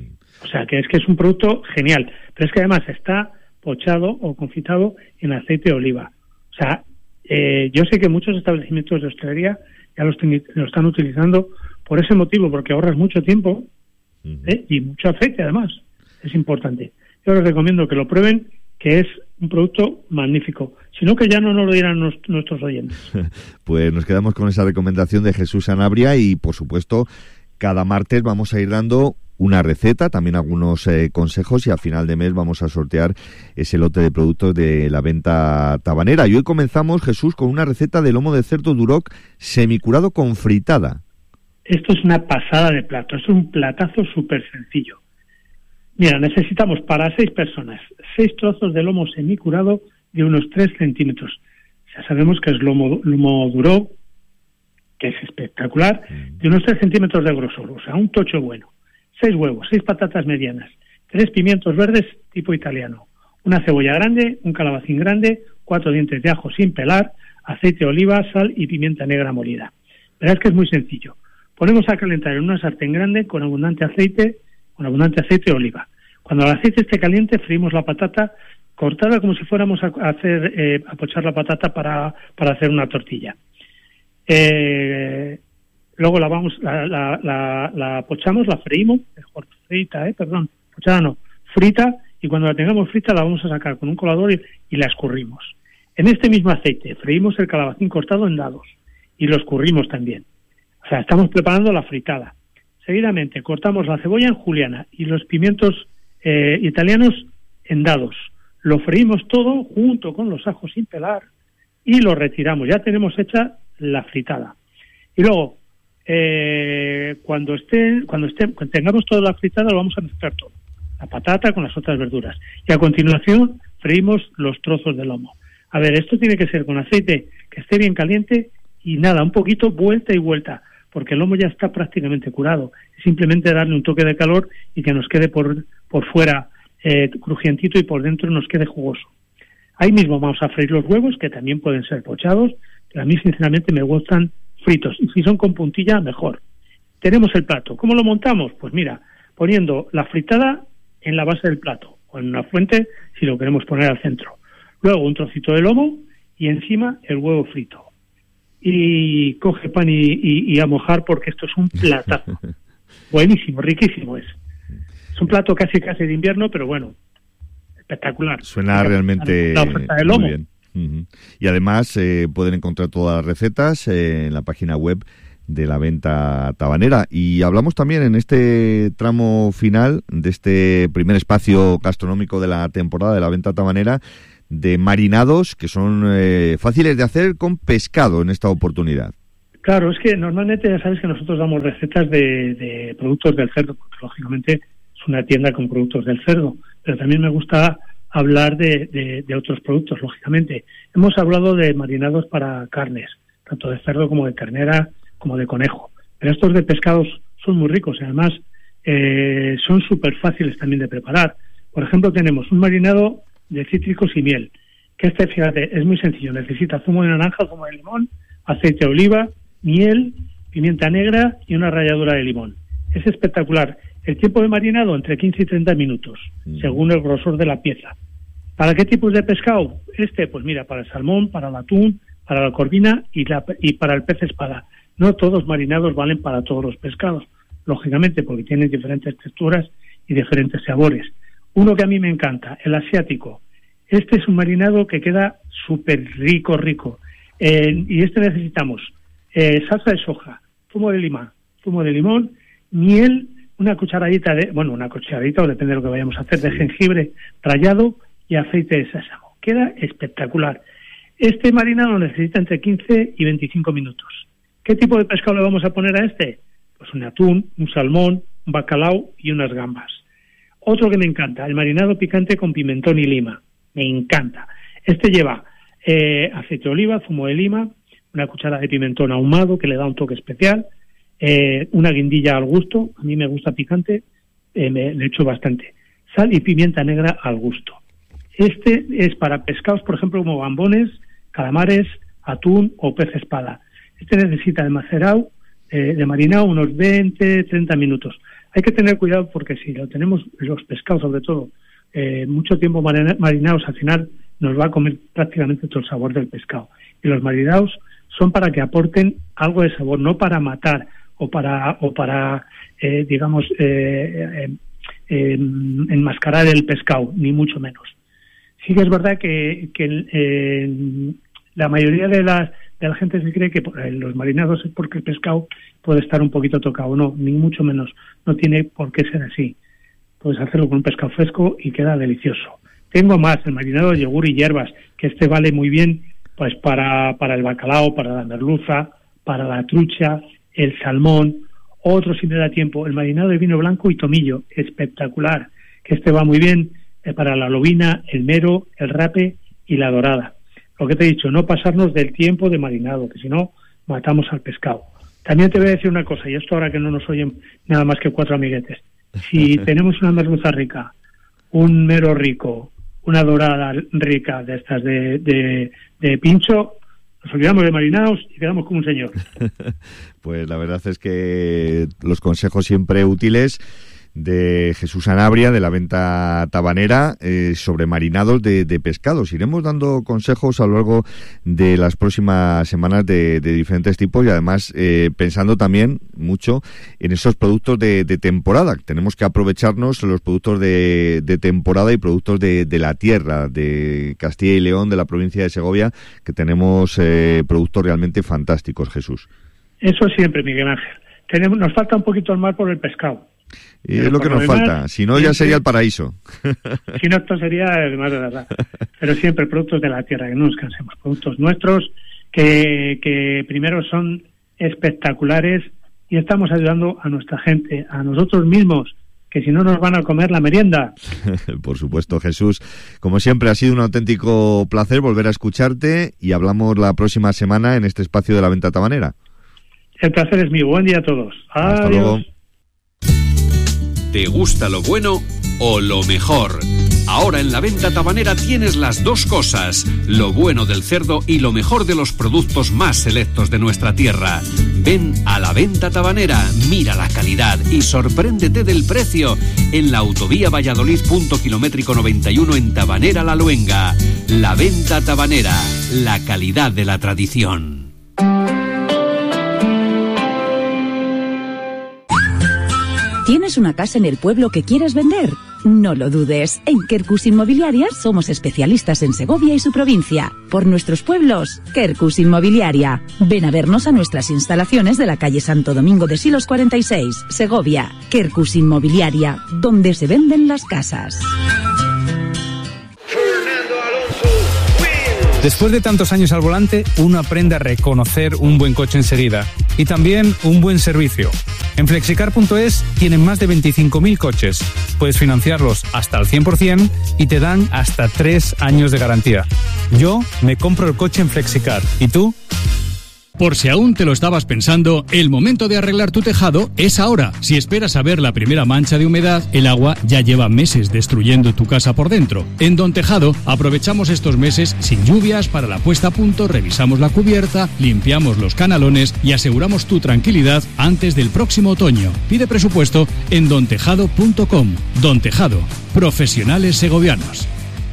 O sea, que es que es un producto genial. Pero es que además está pochado o confitado en aceite de oliva. O sea, eh, yo sé que muchos establecimientos de hostelería ya lo, estén, lo están utilizando por ese motivo, porque ahorras mucho tiempo ¿eh? y mucho aceite además. Es importante. Yo les recomiendo que lo prueben, que es un producto magnífico. Si no, que ya no nos lo dirán nos, nuestros oyentes. Pues nos quedamos con esa recomendación de Jesús Sanabria y, por supuesto, cada martes vamos a ir dando una receta, también algunos eh, consejos, y al final de mes vamos a sortear ese lote de productos de la venta tabanera. Y hoy comenzamos, Jesús, con una receta de lomo de cerdo duroc semicurado con fritada. Esto es una pasada de plato, es un platazo súper sencillo. Mira, necesitamos para seis personas seis trozos de lomo semicurado de unos tres centímetros. Ya sabemos que es lomo, lomo duroc, que es espectacular, de unos tres centímetros de grosor, o sea, un tocho bueno. Seis huevos, seis patatas medianas, tres pimientos verdes tipo italiano, una cebolla grande, un calabacín grande, cuatro dientes de ajo sin pelar, aceite de oliva, sal y pimienta negra molida. Verás que es muy sencillo. Ponemos a calentar en una sartén grande con abundante aceite, con abundante aceite de oliva. Cuando el aceite esté caliente, freímos la patata cortada como si fuéramos a hacer, eh, a pochar la patata para, para hacer una tortilla. Eh... Luego la vamos, la, la, la, la pochamos, la freímos, mejor frita, eh, perdón, pochada no, frita, y cuando la tengamos frita la vamos a sacar con un colador y, y la escurrimos. En este mismo aceite freímos el calabacín cortado en dados y lo escurrimos también. O sea, estamos preparando la fritada. Seguidamente cortamos la cebolla en juliana y los pimientos eh, italianos en dados. Lo freímos todo junto con los ajos sin pelar y lo retiramos. Ya tenemos hecha la fritada. Y luego, Eh, cuando esté, cuando esté, cuando tengamos toda la fritada, lo vamos a mezclar todo, la patata con las otras verduras, y a continuación freímos los trozos de lomo. A ver, esto tiene que ser con aceite que esté bien caliente y nada, un poquito vuelta y vuelta, porque el lomo ya está prácticamente curado. Es simplemente darle un toque de calor y que nos quede por por fuera eh, crujientito y por dentro nos quede jugoso. Ahí mismo vamos a freír los huevos, que también pueden ser pochados, pero a mí sinceramente me gustan fritos, y si son con puntilla, mejor. Tenemos el plato. ¿Cómo lo montamos? Pues mira, poniendo la fritada en la base del plato, o en una fuente, si lo queremos poner al centro. luego un trocito de lomo y encima el huevo frito. Y coge pan y, y, y a mojar porque esto es un platazo. Buenísimo, riquísimo es. Es un plato casi casi de invierno, pero bueno, espectacular. Suena Fíjate, realmente la oferta de lomo. Muy bien. Uh-huh. Y además eh, pueden encontrar todas las recetas eh, en la página web de la Venta Tabanera. Y hablamos también en este tramo final de este primer espacio gastronómico de la temporada de la Venta Tabanera de marinados que son eh, fáciles de hacer con pescado en esta oportunidad. Claro, es que normalmente ya sabes que nosotros damos recetas de, de productos del cerdo, porque lógicamente es una tienda con productos del cerdo, pero también me gusta hablar de, de, de otros productos, lógicamente. Hemos hablado de marinados para carnes, tanto de cerdo como de ternera, como de conejo, pero estos de pescados son muy ricos y además eh, son súper fáciles también de preparar. Por ejemplo, tenemos un marinado de cítricos y miel, que este, fíjate, es muy sencillo. Necesita zumo de naranja, zumo de limón, aceite de oliva, miel, pimienta negra y una ralladura de limón. Es espectacular. El tiempo de marinado entre quince y treinta minutos, mm. según el grosor de la pieza. ¿Para qué tipos de pescado? Este, pues mira, para el salmón, para el atún, para la corvina y, la, y para el pez espada. No todos marinados valen para todos los pescados, lógicamente, porque tienen diferentes texturas y diferentes sabores. Uno que a mí me encanta, el asiático. Este es un marinado que queda súper rico, rico. Eh, y este necesitamos eh, salsa de soja, zumo de lima, zumo de limón, miel, una cucharadita de, bueno, una cucharadita, o depende de lo que vayamos a hacer, de jengibre rallado y aceite de sésamo. Queda espectacular. Este marinado necesita entre quince y veinticinco minutos. ¿Qué tipo de pescado le vamos a poner a este? Pues un atún, un salmón, un bacalao y unas gambas. Otro que me encanta, el marinado picante con pimentón y lima. Me encanta. Este lleva eh, aceite de oliva, zumo de lima, una cuchara de pimentón ahumado que le da un toque especial, eh, una guindilla al gusto, a mí me gusta picante, eh, me, le echo bastante, sal y pimienta negra al gusto. Este es para pescados, por ejemplo, como gambones, calamares, atún o pez espada. Este necesita de macerado, eh, de marinado, unos veinte, treinta minutos. Hay que tener cuidado porque si lo tenemos, los pescados sobre todo, eh, mucho tiempo marinados, al final nos va a comer prácticamente todo el sabor del pescado. Y los marinados son para que aporten algo de sabor, no para matar o para, o para eh, digamos, eh, eh, eh, enmascarar el pescado, ni mucho menos. Sí que es verdad que, que eh, la mayoría de, las, de la gente se cree que los marinados es porque el pescado puede estar un poquito tocado. No, ni mucho menos. No tiene por qué ser así. Puedes hacerlo con un pescado fresco y queda delicioso. Tengo más, el marinado de yogur y hierbas, que este vale muy bien pues para, para el bacalao, para la merluza, para la trucha, el salmón. Otro, si me da tiempo, el marinado de vino blanco y tomillo, espectacular, que este va muy bien eh, para la lobina, el mero, el rape y la dorada. Lo que te he dicho, no pasarnos del tiempo de marinado, que si no, matamos al pescado. También te voy a decir una cosa, y esto ahora que no nos oyen nada más que cuatro amiguetes. Si tenemos una merluza rica, un mero rico, una dorada rica de estas de, de, de pincho, nos olvidamos de marinados y quedamos como un señor. Pues la verdad es que los consejos siempre útiles de Jesús Sanabria, de la Venta Tabanera, eh, sobre marinados de, de pescados. Iremos dando consejos a lo largo de las próximas semanas de, de diferentes tipos y además eh, pensando también mucho en esos productos de, de temporada. Tenemos que aprovecharnos los productos de, de temporada y productos de, de la tierra, de Castilla y León, de la provincia de Segovia, que tenemos eh, productos realmente fantásticos, Jesús. Eso siempre, Miguel Ángel. Tenemos, nos falta un poquito el mar por el pescado. Y es lo que nos demás, falta, si no ya sería el paraíso. Si no, esto sería el mar de verdad. Pero siempre productos de la tierra, que no nos cansemos, productos nuestros que, que primero son espectaculares y estamos ayudando a nuestra gente, a nosotros mismos, que si no nos van a comer la merienda. Por supuesto, Jesús. Como siempre, ha sido un auténtico placer volver a escucharte y hablamos la próxima semana en este espacio de la Venta Tabanera. El placer es mío. Buen día a todos. Hasta Adiós. luego. ¿Te gusta lo bueno o lo mejor? Ahora en la Venta Tabanera tienes las dos cosas, lo bueno del cerdo y lo mejor de los productos más selectos de nuestra tierra. Ven a la Venta Tabanera, mira la calidad y sorpréndete del precio en la autovía Valladolid punto kilométrico noventa y uno en Tabanera La Luenga. La Venta Tabanera, la calidad de la tradición. ¿Tienes una casa en el pueblo que quieres vender? No lo dudes. En Quercus Inmobiliaria somos especialistas en Segovia y su provincia. Por nuestros pueblos, Quercus Inmobiliaria. Ven a vernos a nuestras instalaciones de la calle Santo Domingo de Silos cuarenta y seis, Segovia. Quercus Inmobiliaria, donde se venden las casas. Después de tantos años al volante, uno aprende a reconocer un buen coche enseguida y también un buen servicio. En flexicar punto es tienen más de veinticinco mil coches. Puedes financiarlos hasta el cien por ciento y te dan hasta tres años de garantía. Yo me compro el coche en Flexicar. ¿Y tú? Por si aún te lo estabas pensando, el momento de arreglar tu tejado es ahora. Si esperas a ver la primera mancha de humedad, el agua ya lleva meses destruyendo tu casa por dentro. En Don Tejado aprovechamos estos meses sin lluvias para la puesta a punto, revisamos la cubierta, limpiamos los canalones y aseguramos tu tranquilidad antes del próximo otoño. Pide presupuesto en don tejado punto com. Don Tejado, profesionales segovianos.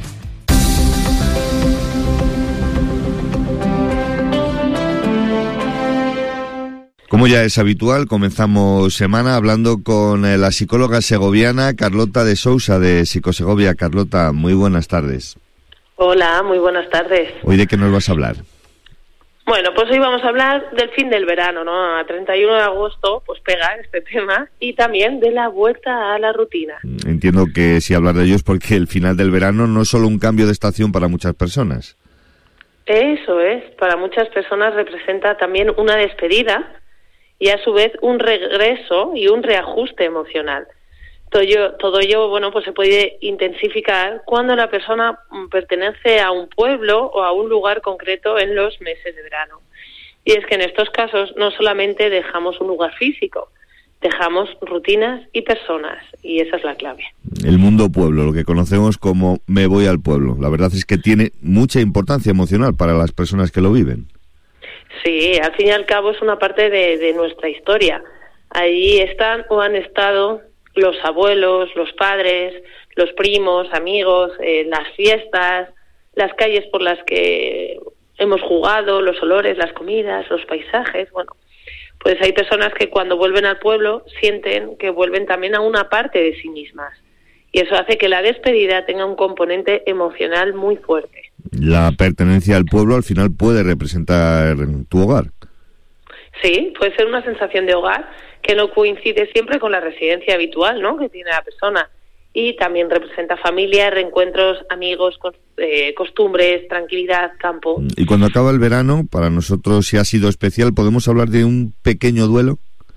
Como ya es habitual, comenzamos semana hablando con la psicóloga segoviana Carlota de Sousa de Psicosegovia. Carlota, muy buenas tardes. Hola, muy buenas tardes. ¿Hoy de qué nos vas a hablar? Bueno, pues hoy vamos a hablar del fin del verano, ¿no? A treinta y uno de agosto, pues pega este tema, y también de la vuelta a la rutina. Entiendo que sí hablar de ellos porque el final del verano no es solo un cambio de estación para muchas personas. Eso es, para muchas personas representa también una despedida y a su vez un regreso y un reajuste emocional. Todo ello, todo ello, bueno, pues se puede intensificar cuando la persona pertenece a un pueblo o a un lugar concreto en los meses de verano. Y es que en estos casos no solamente dejamos un lugar físico, dejamos rutinas y personas, y esa es la clave. El mundo pueblo, lo que conocemos como me voy al pueblo, la verdad es que tiene mucha importancia emocional para las personas que lo viven. Sí, al fin y al cabo es una parte de, de nuestra historia. Allí están o han estado los abuelos, los padres, los primos, amigos, eh, las fiestas, las calles por las que hemos jugado, los olores, las comidas, los paisajes. Bueno, pues hay personas que cuando vuelven al pueblo sienten que vuelven también a una parte de sí mismas. Y eso hace que la despedida tenga un componente emocional muy fuerte. La pertenencia al pueblo al final puede representar tu hogar. Sí, puede ser una sensación de hogar que no coincide siempre con la residencia habitual, ¿no?, que tiene la persona. Y también representa familia, reencuentros, amigos, eh, costumbres, tranquilidad, campo. Y cuando acaba el verano, para nosotros si ha sido especial, ¿podemos hablar de un pequeño duelo?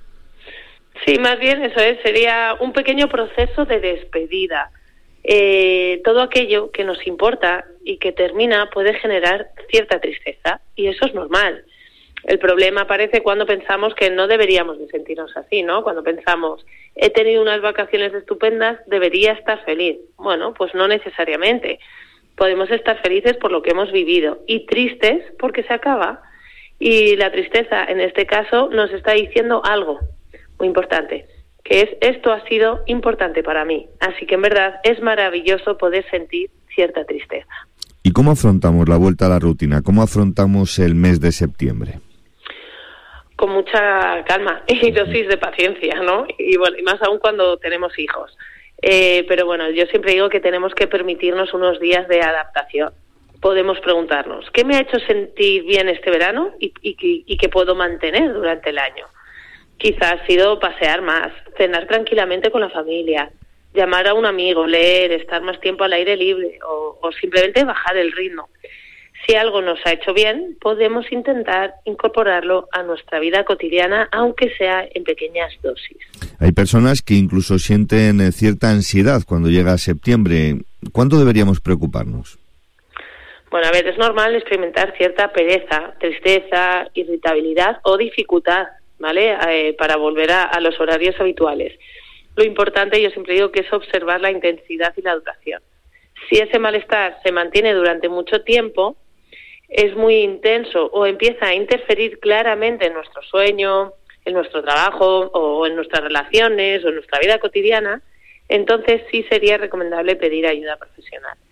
Sí, más bien eso es, sería un pequeño proceso de despedida. Eh, todo aquello que nos importa y que termina puede generar cierta tristeza, y eso es normal. El problema aparece cuando pensamos que no deberíamos de sentirnos así, ¿no? Cuando pensamos, he tenido unas vacaciones estupendas, debería estar feliz. Bueno, pues no necesariamente. Podemos estar felices por lo que hemos vivido y tristes porque se acaba. Y la tristeza, en este caso, nos está diciendo algo muy importante, que es, esto ha sido importante para mí. Así que en verdad es maravilloso poder sentir cierta tristeza. ¿Y cómo afrontamos la vuelta a la rutina? ¿Cómo afrontamos el mes de septiembre? Con mucha calma y dosis de paciencia, ¿no? Y bueno, y más aún cuando tenemos hijos. Eh, pero bueno, yo siempre digo que tenemos que permitirnos unos días de adaptación. Podemos preguntarnos, ¿qué me ha hecho sentir bien este verano y, y, y qué puedo mantener durante el año? Quizás ha sido pasear más, cenar tranquilamente con la familia, llamar a un amigo, leer, estar más tiempo al aire libre o, o simplemente bajar el ritmo. Si algo nos ha hecho bien, podemos intentar incorporarlo a nuestra vida cotidiana, aunque sea en pequeñas dosis. Hay personas que incluso sienten cierta ansiedad cuando llega septiembre. ¿Cuánto deberíamos preocuparnos? Bueno, a ver, es normal experimentar cierta pereza, tristeza, irritabilidad o dificultad, ¿vale?, eh, para volver a, a los horarios habituales. Lo importante, yo siempre digo, que es observar la intensidad y la duración. Si ese malestar se mantiene durante mucho tiempo, es muy intenso o empieza a interferir claramente en nuestro sueño, en nuestro trabajo o en nuestras relaciones o en nuestra vida cotidiana, entonces sí sería recomendable pedir ayuda profesional.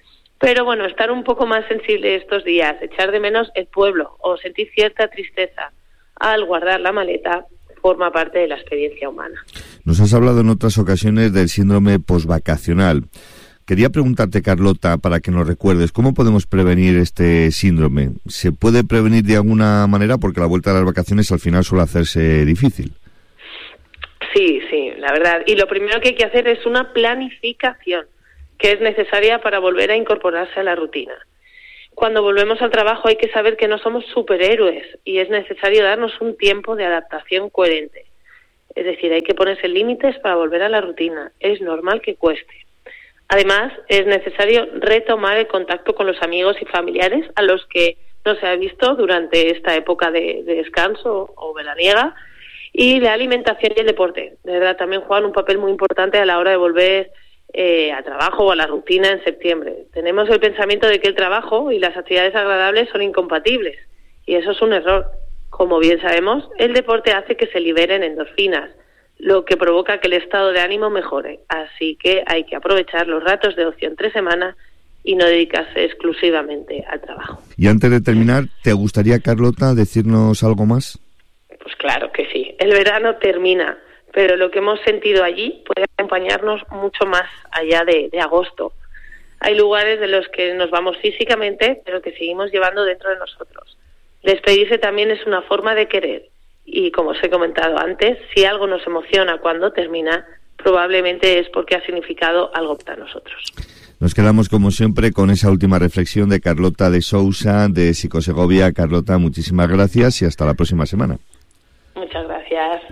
Pero bueno, estar un poco más sensible estos días, echar de menos el pueblo o sentir cierta tristeza al guardar la maleta, forma parte de la experiencia humana. Nos has hablado en otras ocasiones del síndrome posvacacional. Quería preguntarte, Carlota, para que nos recuerdes, ¿cómo podemos prevenir este síndrome? ¿Se puede prevenir de alguna manera? Porque la vuelta a las vacaciones al final suele hacerse difícil. Sí, sí, la verdad. Y lo primero que hay que hacer es una planificación, que es necesaria para volver a incorporarse a la rutina. Cuando volvemos al trabajo hay que saber que no somos superhéroes y es necesario darnos un tiempo de adaptación coherente. Es decir, hay que ponerse límites para volver a la rutina. Es normal que cueste. Además, es necesario retomar el contacto con los amigos y familiares a los que no se ha visto durante esta época de, de descanso o veraniega. Y la alimentación y el deporte, de verdad, también juegan un papel muy importante a la hora de volver eh, a trabajo o a la rutina en septiembre. Tenemos el pensamiento de que el trabajo y las actividades agradables son incompatibles, y eso es un error. Como bien sabemos, el deporte hace que se liberen endorfinas, lo que provoca que el estado de ánimo mejore. Así que hay que aprovechar los ratos de ocio entre semana y no dedicarse exclusivamente al trabajo. Y antes de terminar, ¿te gustaría, Carlota, decirnos algo más? Pues claro que sí. El verano termina, pero lo que hemos sentido allí puede acompañarnos mucho más allá de, de agosto. Hay lugares de los que nos vamos físicamente, pero que seguimos llevando dentro de nosotros. Despedirse también es una forma de querer. Y como os he comentado antes, si algo nos emociona cuando termina, probablemente es porque ha significado algo para nosotros. Nos quedamos, como siempre, con esa última reflexión de Carlota de Sousa, de Psicosegovia. Carlota, muchísimas gracias y hasta la próxima semana. Muchas gracias.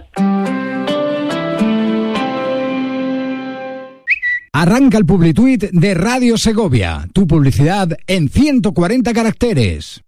Arranca el Publituit de Radio Segovia. Tu publicidad en ciento cuarenta caracteres.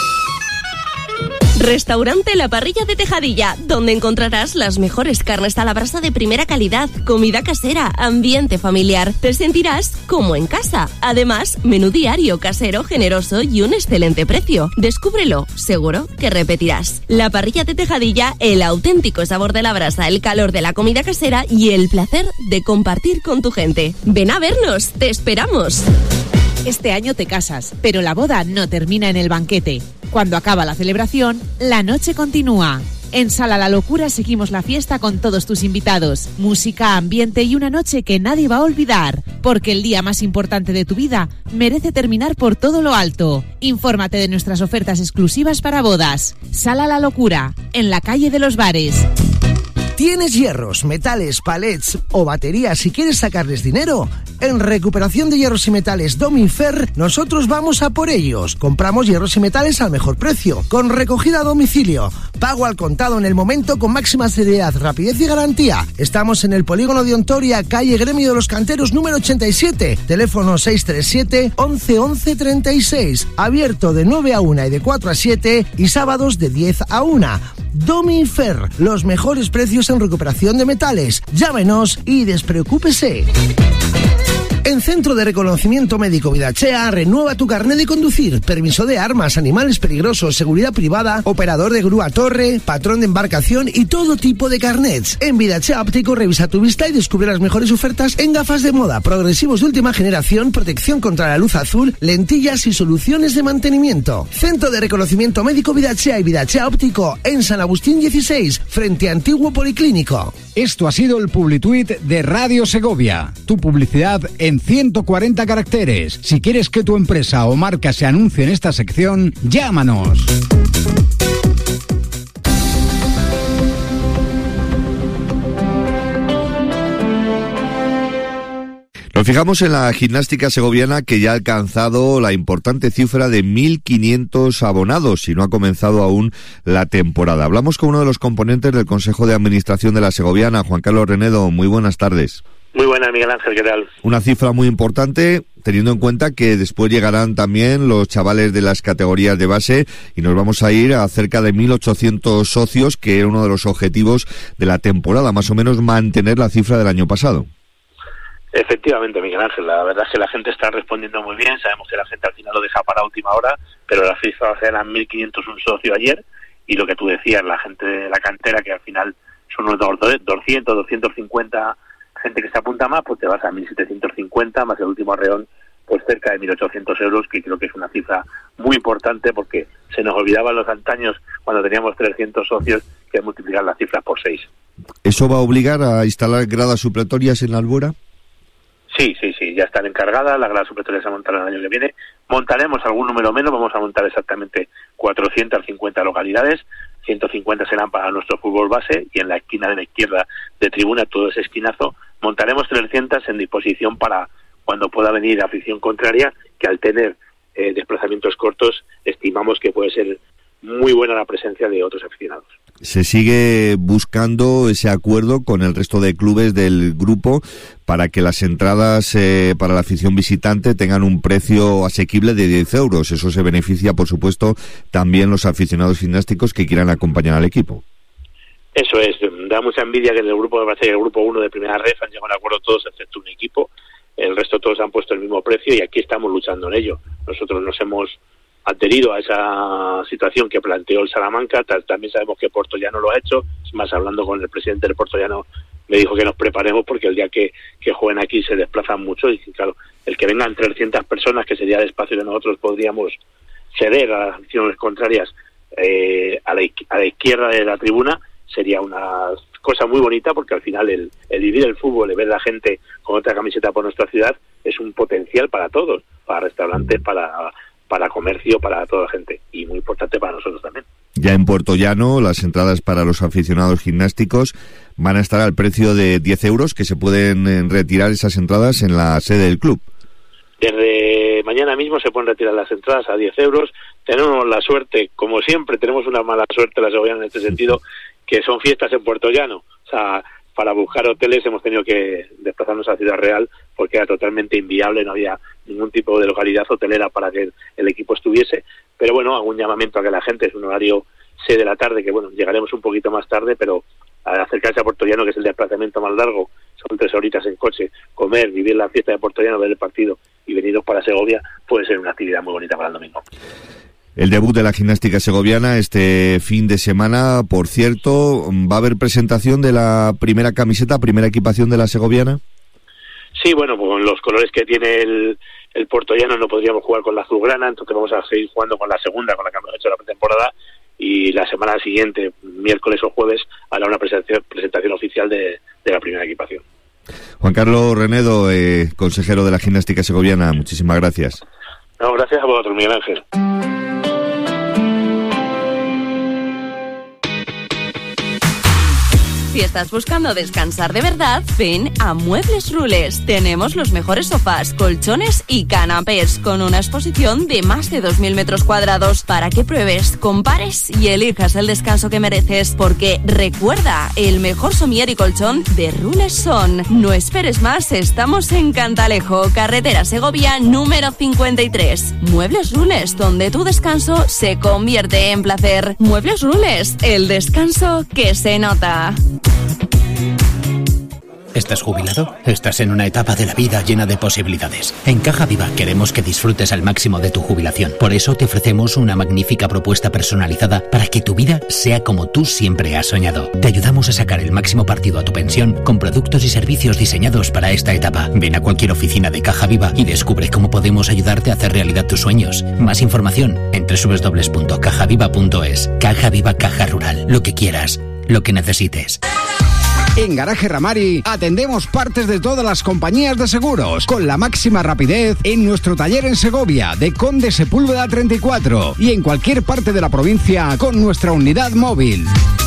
Restaurante La Parrilla de Tejadilla, donde encontrarás las mejores carnes a la brasa de primera calidad, comida casera, ambiente familiar. Te sentirás como en casa. Además, menú diario, casero, generoso y un excelente precio. Descúbrelo, seguro que repetirás. La Parrilla de Tejadilla, el auténtico sabor de la brasa, el calor de la comida casera y el placer de compartir con tu gente. Ven a vernos, te esperamos. Este año te casas, pero la boda no termina en el banquete. Cuando acaba la celebración, la noche continúa. En Sala La Locura seguimos la fiesta con todos tus invitados. Música, ambiente y una noche que nadie va a olvidar. Porque el día más importante de tu vida merece terminar por todo lo alto. Infórmate de nuestras ofertas exclusivas para bodas. Sala La Locura, en la calle de los Bares. ¿Tienes hierros, metales, palets o baterías y quieres sacarles dinero? En Recuperación de Hierros y Metales Domifer, nosotros vamos a por ellos. Compramos hierros y metales al mejor precio, con recogida a domicilio, pago al contado en el momento con máxima seriedad, rapidez y garantía. Estamos en el Polígono de Ontoria, calle Gremio de los Canteros número ochenta y siete, teléfono seis tres siete, once, once, treinta y seis, abierto de nueve a una y de cuatro a siete y sábados de diez a una. Domifer, los mejores precios en recuperación de metales. Llámenos y despreocúpese. En Centro de Reconocimiento Médico Vidachea, renueva tu carnet de conducir, permiso de armas, animales peligrosos, seguridad privada, operador de grúa torre, patrón de embarcación y todo tipo de carnets. En Vidachea Óptico revisa tu vista y descubre las mejores ofertas en gafas de moda, progresivos de última generación, protección contra la luz azul, lentillas y soluciones de mantenimiento. Centro de Reconocimiento Médico Vidachea y Vidachea Óptico en San Agustín dieciséis, frente a Antiguo Policlínico. Esto ha sido el Publituit de Radio Segovia. Tu publicidad en ciento cuarenta caracteres. Si quieres que tu empresa o marca se anuncie en esta sección, llámanos. Nos fijamos en la gimnástica segoviana, que ya ha alcanzado la importante cifra de mil quinientos abonados y no ha comenzado aún la temporada. Hablamos con uno de los componentes del Consejo de Administración de la Segoviana, Juan Carlos Renedo. Muy buenas tardes. Muy buenas, Miguel Ángel, ¿qué tal? Una cifra muy importante, teniendo en cuenta que después llegarán también los chavales de las categorías de base y nos vamos a ir a cerca de mil ochocientos socios, que era uno de los objetivos de la temporada, más o menos mantener la cifra del año pasado. Efectivamente, Miguel Ángel, la verdad es que la gente está respondiendo muy bien. Sabemos que la gente al final lo deja para última hora, pero las cifras eran mil quinientos un socio ayer, y lo que tú decías, la gente de la cantera, que al final son unos doscientos, doscientos cincuenta gente que se apunta más, pues te vas a mil setecientos cincuenta, más el último arreón pues cerca de mil ochocientos euros, que creo que es una cifra muy importante, porque se nos olvidaba en los antaños, cuando teníamos trescientos socios, que multiplicar las cifras por seis. ¿Eso va a obligar a instalar gradas supletorias en la Albora? Sí, sí, sí, ya están encargadas, las gradas supletorias se montarán el año que viene. Montaremos algún número menos, vamos a montar exactamente cuatrocientas cincuenta localidades, ciento cincuenta serán para nuestro fútbol base, y en la esquina de la izquierda de tribuna, todo ese esquinazo, montaremos trescientas en disposición para cuando pueda venir afición contraria, que al tener eh, desplazamientos cortos, estimamos que puede ser muy buena la presencia de otros aficionados. Se sigue buscando ese acuerdo con el resto de clubes del grupo para que las entradas eh, para la afición visitante tengan un precio asequible de diez euros. Eso se beneficia, por supuesto, también los aficionados gimnásticos que quieran acompañar al equipo. Eso es, da mucha envidia que en el grupo de Barcelona, el grupo uno de Primera Ref, han llegado a un acuerdo todos excepto un equipo. El resto todos han puesto el mismo precio y aquí estamos luchando en ello. Nosotros nos hemos adherido a esa situación que planteó el Salamanca. También sabemos que Portollano lo ha hecho. Es más, hablando con el presidente del Portollano, me dijo que nos preparemos porque el día que, que jueguen aquí se desplazan mucho, y claro, el que vengan trescientas personas, que sería el espacio que nosotros podríamos ceder a las aficiones contrarias eh, a, la, a la izquierda de la tribuna, sería una cosa muy bonita, porque al final el, el vivir el fútbol, el ver a la gente con otra camiseta por nuestra ciudad, es un potencial para todos, para restaurantes, para para comercio, para toda la gente, y muy importante para nosotros también. Ya en Puerto Llano, las entradas para los aficionados gimnásticos van a estar al precio de diez euros, que se pueden retirar esas entradas en la sede del club. Desde mañana mismo se pueden retirar las entradas a diez euros. Tenemos la suerte, como siempre, tenemos una mala suerte la segoviana en este sentido, que son fiestas en Puerto Llano. O sea, para buscar hoteles hemos tenido que desplazarnos a Ciudad Real, porque era totalmente inviable, no había ningún tipo de localidad hotelera para que el, el equipo estuviese. Pero bueno, hago un llamamiento a que la gente, es un horario seis de la tarde, que bueno, llegaremos un poquito más tarde, pero al acercarse a Puerto Llano, que es el desplazamiento más largo, son tres horitas en coche, comer, vivir la fiesta de Puerto Llano, ver el partido y veniros para Segovia, puede ser una actividad muy bonita para el domingo. El debut de la gimnástica segoviana este fin de semana, por cierto, ¿va a haber presentación de la primera camiseta, primera equipación de la segoviana? Sí, bueno, pues con los colores que tiene el, el portollano no podríamos jugar con la azulgrana, entonces vamos a seguir jugando con la segunda, con la que hemos hecho la pretemporada, y la semana siguiente, miércoles o jueves, hará una presentación, presentación oficial de, de la primera equipación. Juan Carlos Renedo, eh, consejero de la gimnástica segoviana, muchísimas gracias. No, gracias a vosotros, Miguel Ángel. Si estás buscando descansar de verdad, ven a Muebles Rules. Tenemos los mejores sofás, colchones y canapés, con una exposición de más de dos mil metros cuadrados para que pruebes, compares y elijas el descanso que mereces. Porque recuerda, el mejor somier y colchón de Rules son. No esperes más, estamos en Cantalejo, carretera Segovia número cincuenta y tres. Muebles Rules, donde tu descanso se convierte en placer. Muebles Rules, el descanso que se nota. ¿Estás jubilado? Estás en una etapa de la vida llena de posibilidades. En Caja Viva queremos que disfrutes al máximo de tu jubilación. Por eso te ofrecemos una magnífica propuesta personalizada para que tu vida sea como tú siempre has soñado. Te ayudamos a sacar el máximo partido a tu pensión con productos y servicios diseñados para esta etapa. Ven a cualquier oficina de Caja Viva y descubre cómo podemos ayudarte a hacer realidad tus sueños. Más información en doble u doble u doble u punto caja viva punto es. Caja Viva, Caja Rural. Lo que quieras, lo que necesites. En Garaje Ramari atendemos partes de todas las compañías de seguros con la máxima rapidez en nuestro taller en Segovia de Conde Sepúlveda treinta y cuatro y en cualquier parte de la provincia con nuestra unidad móvil.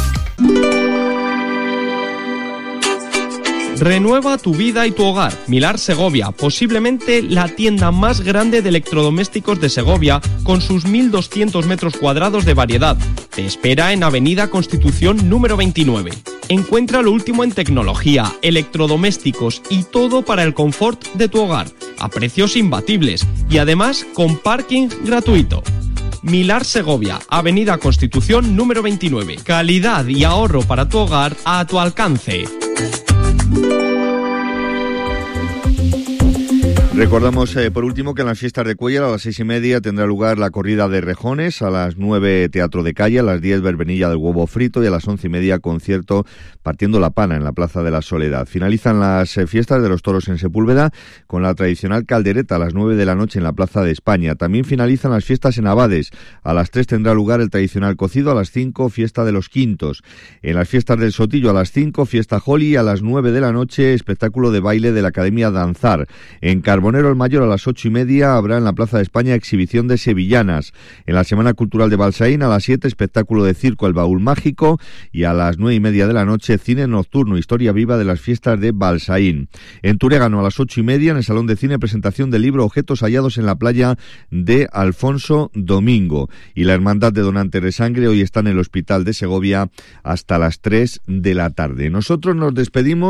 Renueva tu vida y tu hogar. Milar Segovia, posiblemente la tienda más grande de electrodomésticos de Segovia, con sus mil doscientos metros cuadrados de variedad. Te espera en Avenida Constitución número veintinueve. Encuentra lo último en tecnología, electrodomésticos y todo para el confort de tu hogar, a precios imbatibles y además con parking gratuito. Milar Segovia, Avenida Constitución número veintinueve. Calidad y ahorro para tu hogar a tu alcance. Recordamos eh, por último que en las fiestas de Cuéllar a las seis y media tendrá lugar la corrida de rejones, a las nueve teatro de calle, a las diez verbenilla del huevo frito y a las once y media concierto partiendo la pana en la Plaza de la Soledad. Finalizan las eh, fiestas de los toros en Sepúlveda con la tradicional caldereta a las nueve de la noche en la Plaza de España. También finalizan las fiestas en Abades. A las tres tendrá lugar el tradicional cocido, a las cinco fiesta de los quintos. En las fiestas del Sotillo a las cinco fiesta Holly, a las nueve de la noche espectáculo de baile de la Academia Danzar. En Carbonero el Mayor a las ocho y media habrá en la Plaza de España exhibición de sevillanas. En la Semana Cultural de Balsaín a las siete espectáculo de circo El Baúl Mágico y a las nueve y media de la noche cine nocturno, historia viva de las fiestas de Balsaín. En Turégano a las ocho y media en el Salón de Cine presentación del libro Objetos hallados en la playa de Alfonso Domingo. Y la Hermandad de Donantes de Sangre hoy está en el Hospital de Segovia hasta las tres de la tarde. Nosotros nos despedimos.